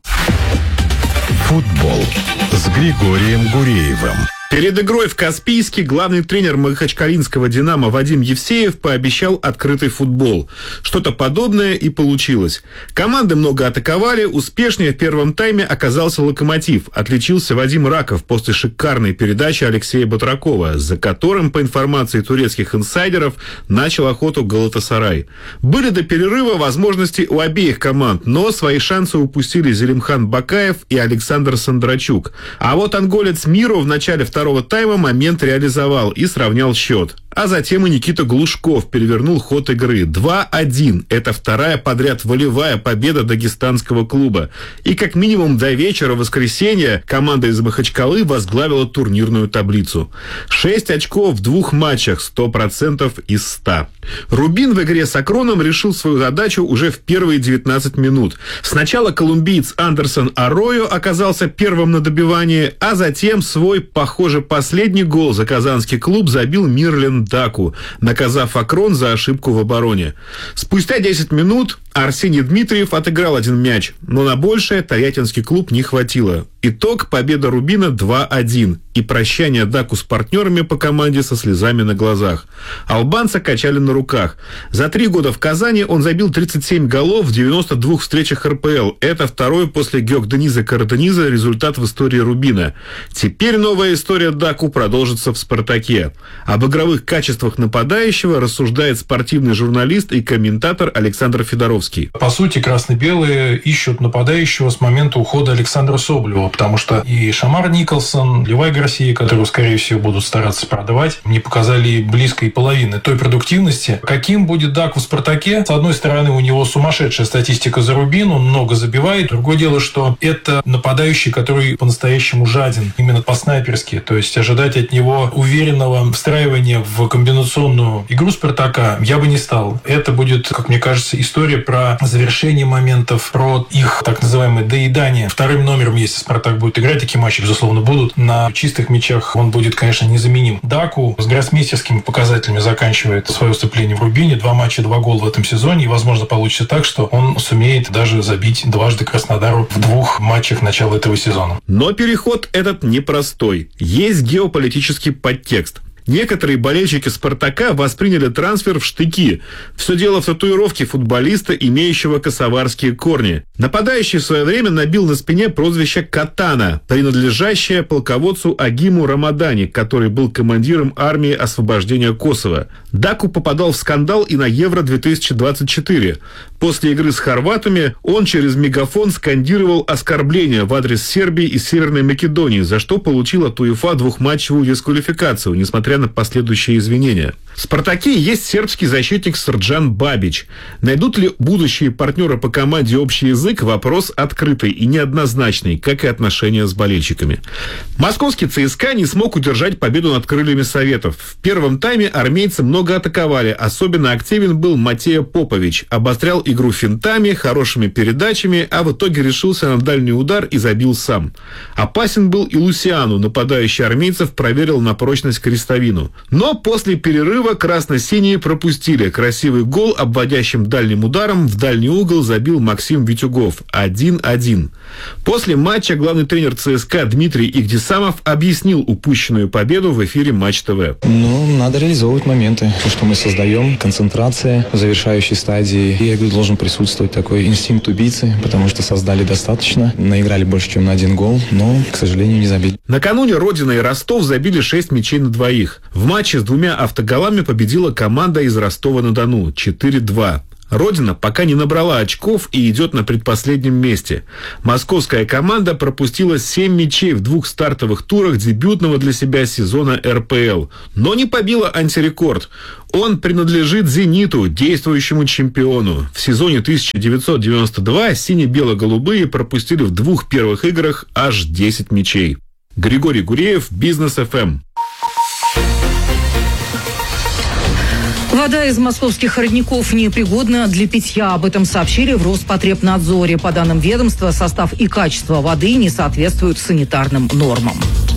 Футбол с Григорием Гуреевым. Перед игрой в Каспийске главный тренер махачкалинского «Динамо» Вадим Евсеев пообещал открытый футбол. Что-то подобное и получилось. Команды много атаковали, успешнее в первом тайме оказался «Локомотив». Отличился Вадим Раков после шикарной передачи Алексея Батракова, за которым, по информации турецких инсайдеров, начал охоту Галатасарай. Были до перерыва возможности у обеих команд, но свои шансы упустили Зелимхан Бакаев и Александр Сандрачук. А вот анголец Миро в начале второго тайма момент реализовал и сравнял счет. А затем и Никита Глушков перевернул ход игры. 2-1. Это вторая подряд волевая победа дагестанского клуба. И как минимум до вечера воскресенья команда из Махачкалы возглавила турнирную таблицу. 6 очков в 2 матчах, 100% из 100. Рубин в игре с Акроном решил свою задачу уже в первые 19 минут. Сначала колумбиец Андерсон Аройо оказался первым на добивании, а затем свой, похоже, последний гол за казанский клуб забил Мирлен Даку, наказав Акрон за ошибку в обороне. Спустя 10 минут Арсений Дмитриев отыграл один мяч, но на большее тольяттинский клуб не хватило. Итог – победа Рубина 2-1 и прощание Даку с партнерами по команде со слезами на глазах. Албанца качали на руках. За 3 года в Казани он забил 37 голов в 92 встречах РПЛ. Это второй после Геокдениза Каратениза результат в истории Рубина. Теперь новая история Даку продолжится в «Спартаке». Об игровых качествах нападающего рассуждает спортивный журналист и комментатор Александр Федоровский. По сути, красно-белые ищут нападающего с момента ухода Александра Соболева, потому что и Шамар Николсон, Левай Гарсия, которого, скорее всего, будут стараться продавать, не показали близкой половины той продуктивности. Каким будет Даку в «Спартаке»? С одной стороны, у него сумасшедшая статистика за Рубин, он много забивает. Другое дело, что это нападающий, который по-настоящему жаден, именно по-снайперски. То есть ожидать от него уверенного встраивания в комбинационную игру «Спартака» я бы не стал. Это будет, как мне кажется, история про завершение моментов, про их так называемое доедание. Вторым номером, если «Спартак» будет играть, такие матчи, безусловно, будут. На чистых мячах он будет, конечно, незаменим. Даку с гроссмейстерскими показателями заканчивает свое выступление в Рубине. 2 матча, 2 гола в этом сезоне. И, возможно, получится так, что он сумеет даже забить дважды Краснодару в 2 матчах начала этого сезона. Но переход этот непростой. Есть геополитический подтекст. Некоторые болельщики «Спартака» восприняли трансфер в штыки. Все дело в татуировке футболиста, имеющего косоварские корни. Нападающий в свое время набил на спине прозвище «Катана», принадлежащее полководцу Агиму Рамадани, который был командиром армии освобождения Косово. Даку попадал в скандал и на Евро-2024. После игры с хорватами он через мегафон скандировал оскорбления в адрес Сербии и Северной Македонии, за что получил от УЕФА 2-матчевую дисквалификацию, несмотря на последующие извинения. В «Спартаке» есть сербский защитник Срджан Бабич. Найдут ли будущие партнеры по команде общий язык? Вопрос открытый и неоднозначный, как и отношения с болельщиками. Московский ЦСКА не смог удержать победу над крыльями Советов. В первом тайме армейцы много атаковали. Особенно активен был Матея Попович. Обострял игру финтами, хорошими передачами, а в итоге решился на дальний удар и забил сам. Опасен был и Лусиану. Нападающий армейцев проверил на прочность крестовину. Но после перерыва красно-синие пропустили. Красивый гол обводящим дальним ударом в дальний угол забил Максим Витюгов. 1-1. После матча главный тренер ЦСКА Дмитрий Игдисамов объяснил упущенную победу в эфире Матч ТВ. Надо реализовывать моменты. То, что мы создаем, концентрация в завершающей стадии. И, я говорю, должен присутствовать такой инстинкт убийцы, потому что создали достаточно, наиграли больше, чем на 1 гол, но, к сожалению, не забили. Накануне Родина и Ростов забили 6 мячей на 2. В матче с 2 автоголами победила команда из Ростова-на-Дону 4-2. Родина пока не набрала очков и идет на предпоследнем месте. Московская команда пропустила 7 мячей в 2 стартовых турах дебютного для себя сезона РПЛ, но не побила антирекорд. Он принадлежит «Зениту», действующему чемпиону. В сезоне 1992 сине-бело-голубые пропустили в 2 первых играх аж 10 мячей. Григорий Гуреев, Бизнес ФМ. Вода из московских родников непригодна для питья. Об этом сообщили в Роспотребнадзоре. По данным ведомства, состав и качество воды не соответствуют санитарным нормам.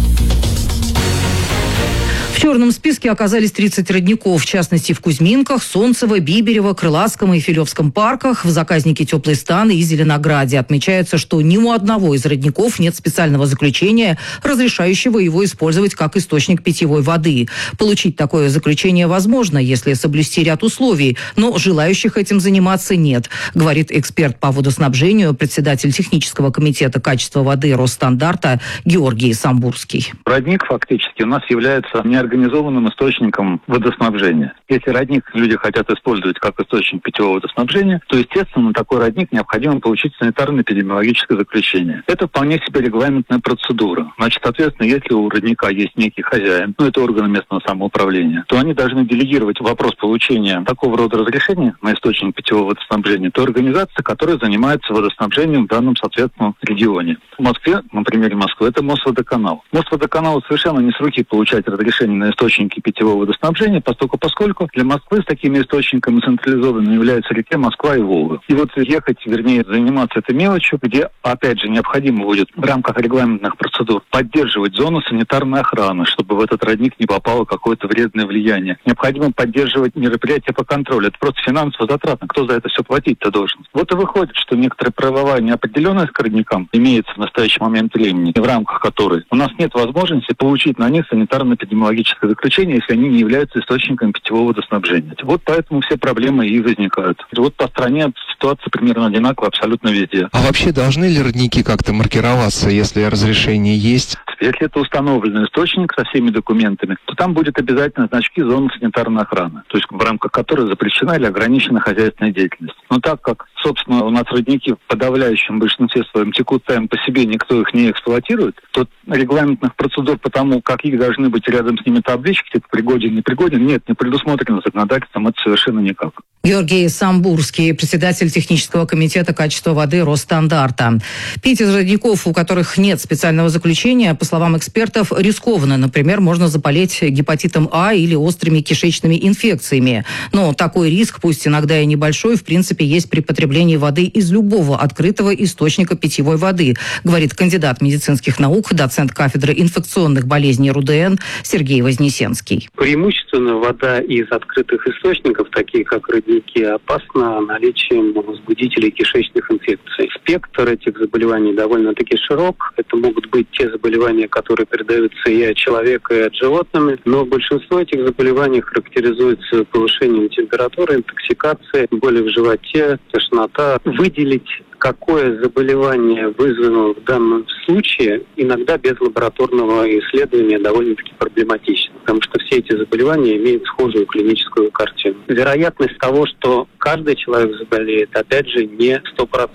В черном списке оказались 30 родников, в частности, в Кузьминках, Солнцево, Биберево, Крылатском и Филевском парках, в заказнике Теплый стан и Зеленограде. Отмечается, что ни у одного из родников нет специального заключения, разрешающего его использовать как источник питьевой воды. Получить такое заключение возможно, если соблюсти ряд условий, но желающих этим заниматься нет, говорит эксперт по водоснабжению, председатель технического комитета качества воды Росстандарта Георгий Самбурский. Родник фактически у нас является неорганизованным источником водоснабжения. Если родник люди хотят использовать как источник питьевого водоснабжения, то, естественно, на такой родник необходимо получить санитарно-эпидемиологическое заключение. Это вполне себе регламентная процедура. Значит, соответственно, если у родника есть некий хозяин, это органы местного самоуправления, то они должны делегировать вопрос получения такого рода разрешения на источник питьевого водоснабжения той организации, которая занимается водоснабжением в данном, соответственно, регионе. В Москве, на примере Москвы, это Мосводоканал. Мосводоканалу совершенно не с руки получать разрешение на источники питьевого водоснабжения, поскольку для Москвы с такими источниками централизованными являются реки Москва и Волга. И вот заниматься этой мелочью, где, опять же, необходимо будет в рамках регламентных процедур поддерживать зону санитарной охраны, чтобы в этот родник не попало какое-то вредное влияние. Необходимо поддерживать мероприятия по контролю. Это просто финансово затратно. Кто за это все платить-то должен? Вот и выходит, что некоторая правовая неопределенность к родникам имеется в настоящий момент времени, в рамках которой у нас нет возможности получить на них санитарно-эпидемиологическое заключение, если они не являются источником питьевого водоснабжения. Вот поэтому все проблемы и возникают. Вот по стране ситуация примерно одинаковая абсолютно везде. А вообще должны ли родники как-то маркироваться, если разрешение есть? Если это установленный источник со всеми документами, то там будет обязательно значки зоны санитарной охраны, то есть в рамках которой запрещена или ограничена хозяйственная деятельность. Но так как, собственно, у нас родники в подавляющем большинстве своем текут сами по себе, никто их не эксплуатирует, то регламентных процедур по тому, какие должны быть рядом с ними таблички, типа пригоден, не пригоден, нет, не предусмотрено законодательством, это совершенно никак. Георгий Самбурский, председатель технического комитета качества воды Росстандарта. Пить из родников, у которых нет специального заключения, по словам экспертов, рискованно. Например, можно заболеть гепатитом А или острыми кишечными инфекциями. Но такой риск, пусть иногда и небольшой, в принципе, есть при потреблении воды из любого открытого источника питьевой воды, говорит кандидат медицинских наук, доцент кафедры инфекционных болезней РУДН Сергей Вознесенский. Преимущественно вода из открытых источников, таких как родники, опасна наличием возбудителей кишечных инфекций. Спектр этих заболеваний довольно-таки широк. Это могут быть те заболевания, которые передаются и от человека, и от животными, но большинство этих заболеваний характеризуется повышением температуры, интоксикацией, боли в животе, тошнота. Выделить, какое заболевание вызвано в данном случае, иногда без лабораторного исследования довольно-таки проблематично, потому что все эти заболевания имеют схожую клиническую картину. Вероятность того, что каждый человек заболеет, опять же, не 100%.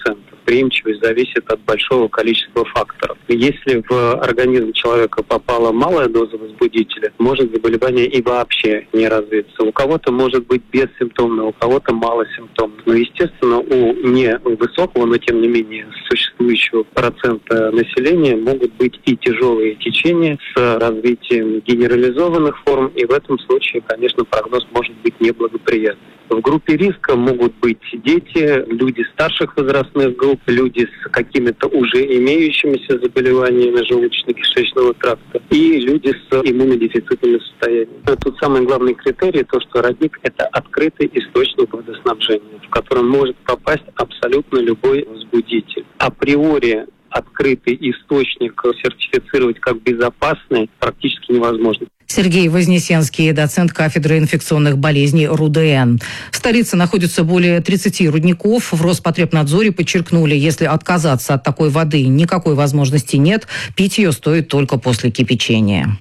восприимчивость зависит от большого количества факторов. Если в организм человека попала малая доза возбудителя, может заболевание и вообще не развиться. У кого-то может быть бессимптомно, у кого-то малосимптомно. Но, естественно, у невысокого, но тем не менее существующего процента населения могут быть и тяжелые течения с развитием генерализованных форм, и в этом случае, конечно, прогноз может быть неблагоприятный. В группе риска могут быть дети, люди старших возрастных групп, люди с какими-то уже имеющимися заболеваниями желудочно-кишечного тракта и люди с иммунодефицитными состояниями. Тут самый главный критерий то, что родник – это открытый источник водоснабжения, в котором может попасть абсолютно любой возбудитель. Априори открытый источник сертифицировать как безопасный практически невозможно. Сергей Вознесенский, доцент кафедры инфекционных болезней РУДН. В столице находится более 30 рудников. В Роспотребнадзоре подчеркнули, если отказаться от такой воды, никакой возможности нет. Пить ее стоит только после кипячения.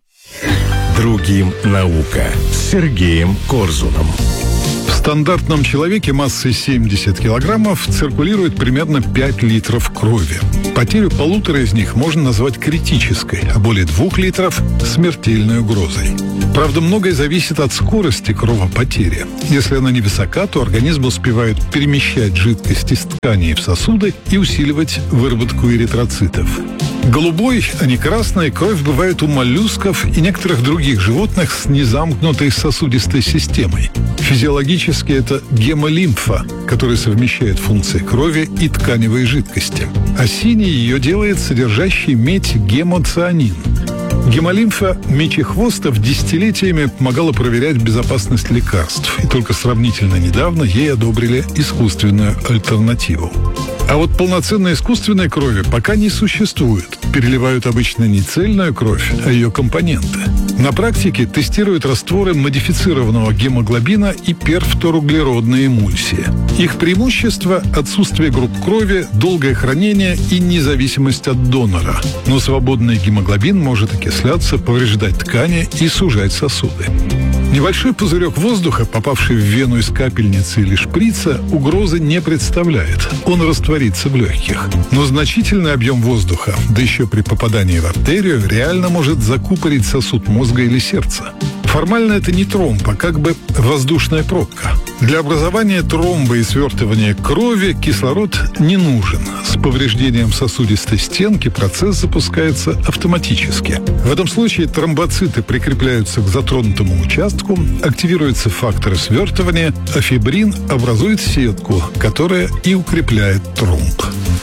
Другим наука с Сергеем Корзуном. В стандартном человеке массой 70 килограммов циркулирует примерно 5 литров крови. Потерю 1,5 из них можно назвать критической, а более 2 литров – смертельной угрозой. Правда, многое зависит от скорости кровопотери. Если она невысока, то организм успевает перемещать жидкость из тканей в сосуды и усиливать выработку эритроцитов. Голубой, а не красной, кровь бывает у моллюсков и некоторых других животных с незамкнутой сосудистой системой. Физиологически это гемолимфа, которая совмещает функции крови и тканевой жидкости. А синей ее делает содержащий медь гемоцианин. Гемолимфа мечехвостов десятилетиями помогала проверять безопасность лекарств, и только сравнительно недавно ей одобрили искусственную альтернативу. А вот полноценной искусственной крови пока не существует. Переливают обычно не цельную кровь, а ее компоненты. На практике тестируют растворы модифицированного гемоглобина и перфторуглеродные эмульсии. Их преимущество – отсутствие групп крови, долгое хранение и независимость от донора. Но свободный гемоглобин может окисляться, повреждать ткани и сужать сосуды. Небольшой пузырек воздуха, попавший в вену из капельницы или шприца, угрозы не представляет. Он растворится в легких. Но значительный объем воздуха, да еще при попадании в артерию, реально может закупорить сосуд мозга или сердца. Формально это не тромб, а как бы воздушная пробка. Для образования тромба и свертывания крови кислород не нужен. С повреждением сосудистой стенки процесс запускается автоматически. В этом случае тромбоциты прикрепляются к затронутому участку, активируются факторы свертывания, а фибрин образует сетку, которая и укрепляет тромб.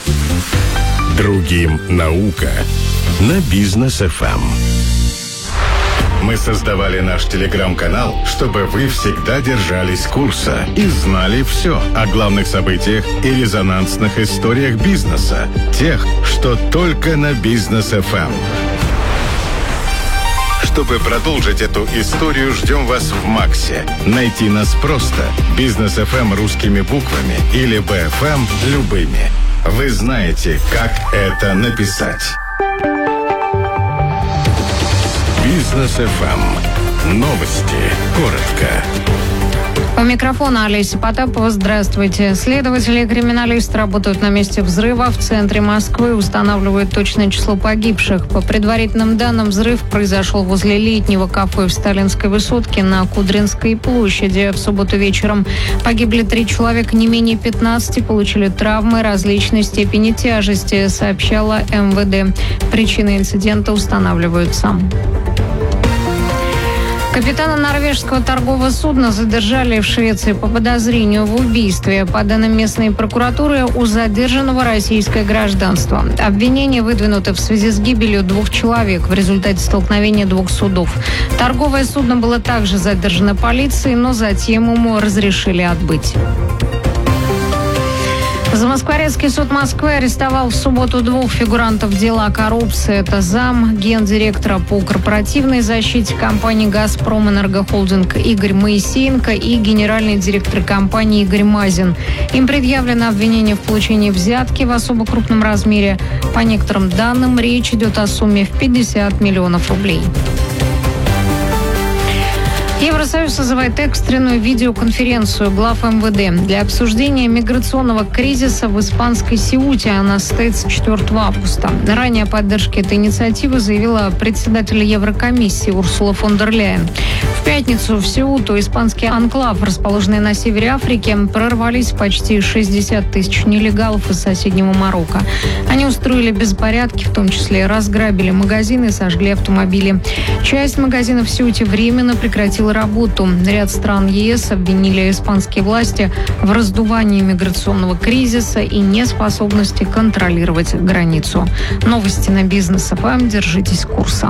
Другим наука на Бизнес ФМ. Мы создавали наш телеграм-канал, чтобы вы всегда держались курса и знали все о главных событиях и резонансных историях бизнеса. Тех, что только на Бизнес ФМ. Чтобы продолжить эту историю, ждем вас в Максе. Найти нас просто. Бизнес ФМ русскими буквами или БФМ любыми. Вы знаете, как это написать. Бизнес ФМ. Новости. Коротко. У микрофона Олеся Потапова. Здравствуйте. Следователи и криминалисты работают на месте взрыва в центре Москвы, устанавливают точное число погибших. По предварительным данным, взрыв произошел возле летнего кафе в Сталинской Высотке на Кудринской площади. В субботу вечером погибли 3 человека, не менее 15 получили травмы различной степени тяжести, сообщала МВД. Причины инцидента устанавливаются. Капитана норвежского торгового судна задержали в Швеции по подозрению в убийстве. По данным местной прокуратуры, у задержанного российское гражданство. Обвинения выдвинуты в связи с гибелью 2 человек в результате столкновения 2 судов. Торговое судно было также задержано полицией, но затем ему разрешили отбыть. Замоскворецкий суд Москвы арестовал в субботу 2 фигурантов дела коррупции. Это зам гендиректора по корпоративной защите компании «Газпром Энергохолдинг» Игорь Моисеенко и генеральный директор компании Игорь Мазин. Им предъявлено обвинение в получении взятки в особо крупном размере. По некоторым данным, речь идет о сумме в 50 миллионов рублей. Евросоюз созывает экстренную видеоконференцию глав МВД для обсуждения миграционного кризиса в испанской Сеуте. Она состоится 4 августа. Ранее о поддержке этой инициативы заявила председатель Еврокомиссии Урсула фон дер Ляйен. В пятницу в Сеуту, испанский анклав, расположенный на севере Африки, прорвались почти 60 тысяч нелегалов из соседнего Марокко. Они устроили беспорядки, в том числе разграбили магазины и сожгли автомобили. Часть магазинов в Сеуте временно прекратила работу. Ряд стран ЕС обвинили испанские власти в раздувании миграционного кризиса и неспособности контролировать границу. Новости на Бизнес ФМ. Держитесь курса.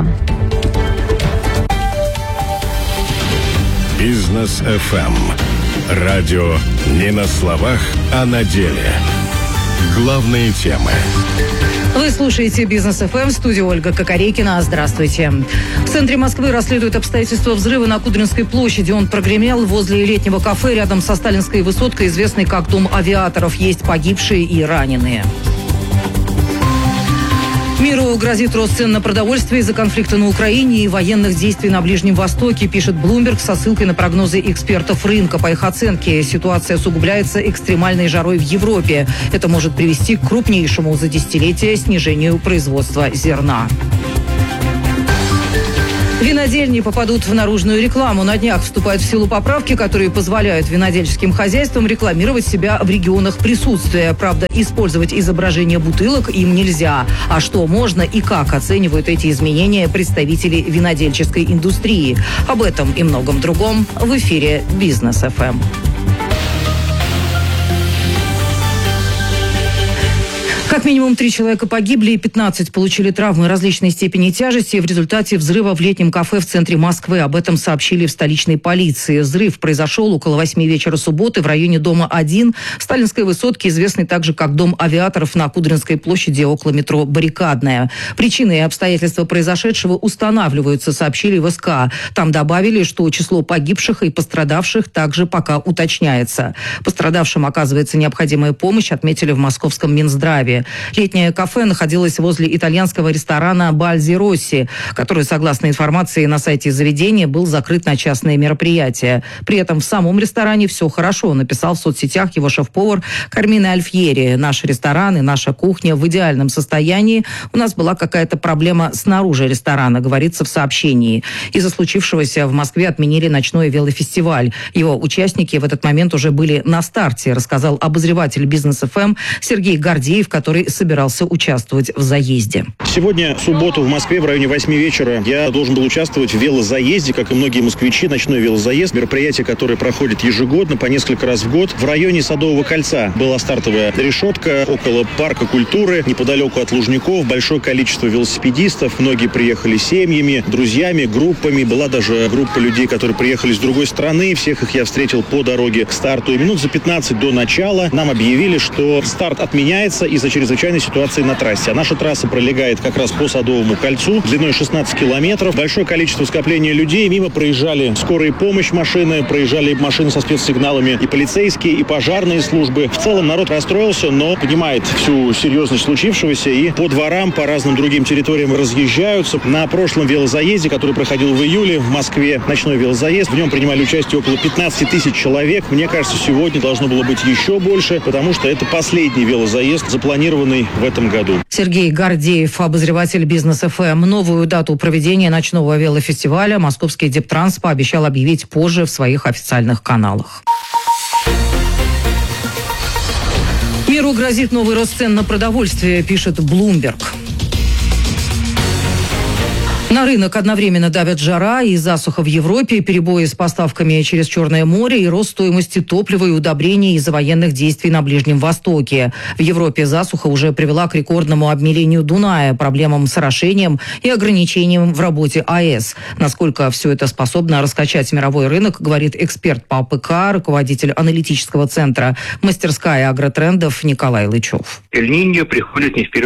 Бизнес ФМ. Радио не на словах, а на деле. Главные темы. Вы слушаете «Бизнес ФМ», в студии Ольга Кокорейкина. Здравствуйте. В центре Москвы расследуют обстоятельства взрыва на Кудринской площади. Он прогремел возле летнего кафе рядом со Сталинской высоткой, известной как Дом авиаторов. Есть погибшие и раненые. Миру грозит рост цен на продовольствие из-за конфликта на Украине и военных действий на Ближнем Востоке, пишет Bloomberg со ссылкой на прогнозы экспертов рынка. По их оценке, ситуация усугубляется экстремальной жарой в Европе. Это может привести к крупнейшему за десятилетия снижению производства зерна. Винодельни попадут в наружную рекламу. На днях вступают в силу поправки, которые позволяют винодельческим хозяйствам рекламировать себя в регионах присутствия. Правда, использовать изображение бутылок им нельзя. А что можно и как оценивают эти изменения представители винодельческой индустрии? Об этом и многом другом в эфире «Бизнес ФМ». Как минимум 3 человека погибли и 15 получили травмы различной степени тяжести в результате взрыва в летнем кафе в центре Москвы. Об этом сообщили в столичной полиции. Взрыв произошел около 8 вечера субботы в районе дома 1 Сталинской высотки, известный также как Дом авиаторов, на Кудринской площади около метро Баррикадная. Причины и обстоятельства произошедшего устанавливаются, сообщили в СК. Там добавили, что число погибших и пострадавших также пока уточняется. Пострадавшим оказывается необходимая помощь, отметили в московском Минздраве. Летнее кафе находилось возле итальянского ресторана «Бальзи Росси», который, согласно информации на сайте заведения, был закрыт на частные мероприятия. При этом в самом ресторане все хорошо, написал в соцсетях его шеф-повар Кармина Альфьери. «Наш ресторан и наша кухня в идеальном состоянии. У нас была какая-то проблема снаружи ресторана», говорится в сообщении. Из-за случившегося в Москве отменили ночной велофестиваль. Его участники в этот момент уже были на старте, рассказал обозреватель «Бизнес ФМ» Сергей Гордеев, который собирался участвовать в заезде. Сегодня, в субботу, в Москве в районе 8 вечера я должен был участвовать в велозаезде, как и многие москвичи, ночной велозаезд. Мероприятие, которое проходит ежегодно, по несколько раз в год. В районе Садового кольца была стартовая решетка, около парка культуры, неподалеку от Лужников. Большое количество велосипедистов. Многие приехали семьями, друзьями, группами. Была даже группа людей, которые приехали с другой страны. Всех их я встретил по дороге к старту. И минут за 15 до начала нам объявили, что старт отменяется из-за чрезвычайной ситуации на трассе. А наша трасса пролегает как раз по Садовому кольцу, длиной 16 километров. Большое количество скопления людей. Мимо проезжали скорые помощь машины, проезжали машины со спецсигналами, и полицейские, и пожарные службы. В целом народ расстроился, но понимает всю серьезность случившегося и по дворам, по разным другим территориям разъезжаются. На прошлом велозаезде, который проходил в июле в Москве, ночной велозаезд, в нем принимали участие около 15 тысяч человек. Мне кажется, сегодня должно было быть еще больше, потому что это последний велозаезд, запланированный в этом году. Сергей Гордеев, обозреватель «Бизнес ФМ». Новую дату проведения ночного велофестиваля московский Дептранс пообещал объявить позже в своих официальных каналах. Миру грозит новый рост цен на продовольствие, пишет Bloomberg. На рынок одновременно давят жара и засуха в Европе, перебои с поставками через Черное море и рост стоимости топлива и удобрений из-за военных действий на Ближнем Востоке. В Европе засуха уже привела к рекордному обмелению Дуная, проблемам с орошением и ограничениям в работе АЭС. Насколько все это способно раскачать мировой рынок, говорит эксперт по АПК, руководитель аналитического центра «Мастерская агротрендов» Николай Лычев. Эль-Ниньо приходит не в первый раз.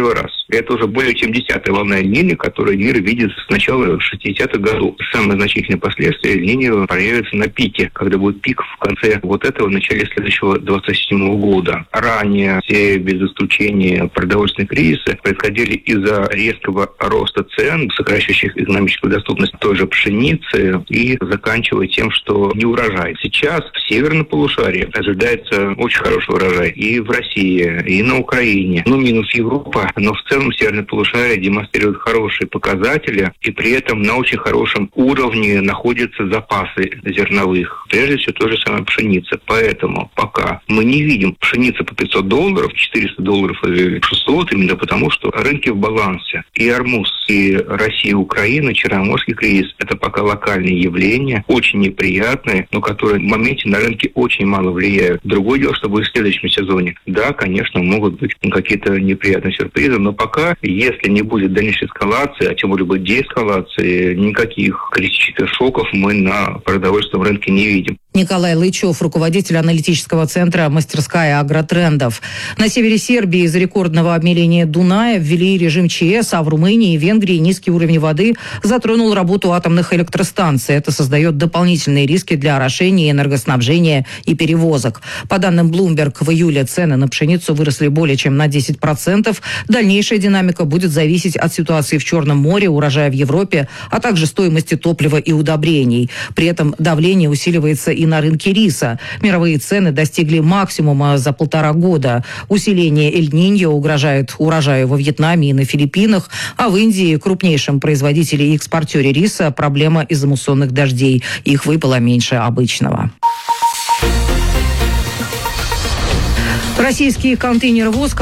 Это уже более чем 10-я волна Эль-Ниньо, которую мир видит с начала 60-х годов. Самые значительные последствия Эль-Ниньо проявятся на пике, когда будет пик в конце вот этого, в начале следующего 27 года. Ранее все, без исключения, продовольственные кризисы происходили из-за резкого роста цен, сокращающих экономическую доступность той же пшеницы, и заканчивая тем, что не урожай. Сейчас в северном полушарии ожидается очень хороший урожай и в России, и на Украине. Минус Европа, но в целом северное полушарие демонстрирует хорошие показатели, и при этом на очень хорошем уровне находятся запасы зерновых. Прежде всего, то же самое пшеница. Поэтому пока мы не видим пшеницы по $500, $400 или 600, именно потому, что рынки в балансе. И Ормуз, и Россия, и Украина, Черноморский кризис – это пока локальные явления, очень неприятные, но которые в моменте на рынке очень мало влияют. Другое дело, что будет в следующем сезоне. Да, конечно, могут быть какие-то неприятные сюрпризы, но пока, если не будет дальнейшей эскалации, а тем более будет деэскалации, никаких критических шоков мы на продовольственном рынке не видим. Николай Лычев, руководитель аналитического центра «Мастерская агротрендов». На севере Сербии из-за рекордного обмеления Дуная ввели режим ЧС, а в Румынии и Венгрии низкий уровень воды затронул работу атомных электростанций. Это создает дополнительные риски для орошения, энергоснабжения и перевозок. По данным Bloomberg, в июле цены на пшеницу выросли более чем на 10%. Дальнейшая динамика будет зависеть от ситуации в Черном море, урожая в Европе, а также стоимости топлива и удобрений. При этом давление усиливается и на рынке риса. Мировые цены достигли максимума за 1,5 года. Усиление Эль-Ниньо угрожает урожаю во Вьетнаме и на Филиппинах, а в Индии, крупнейшем производителе и экспортере риса, проблема из-за муссонных дождей. Их выпало меньше обычного. Российские контейнеровоз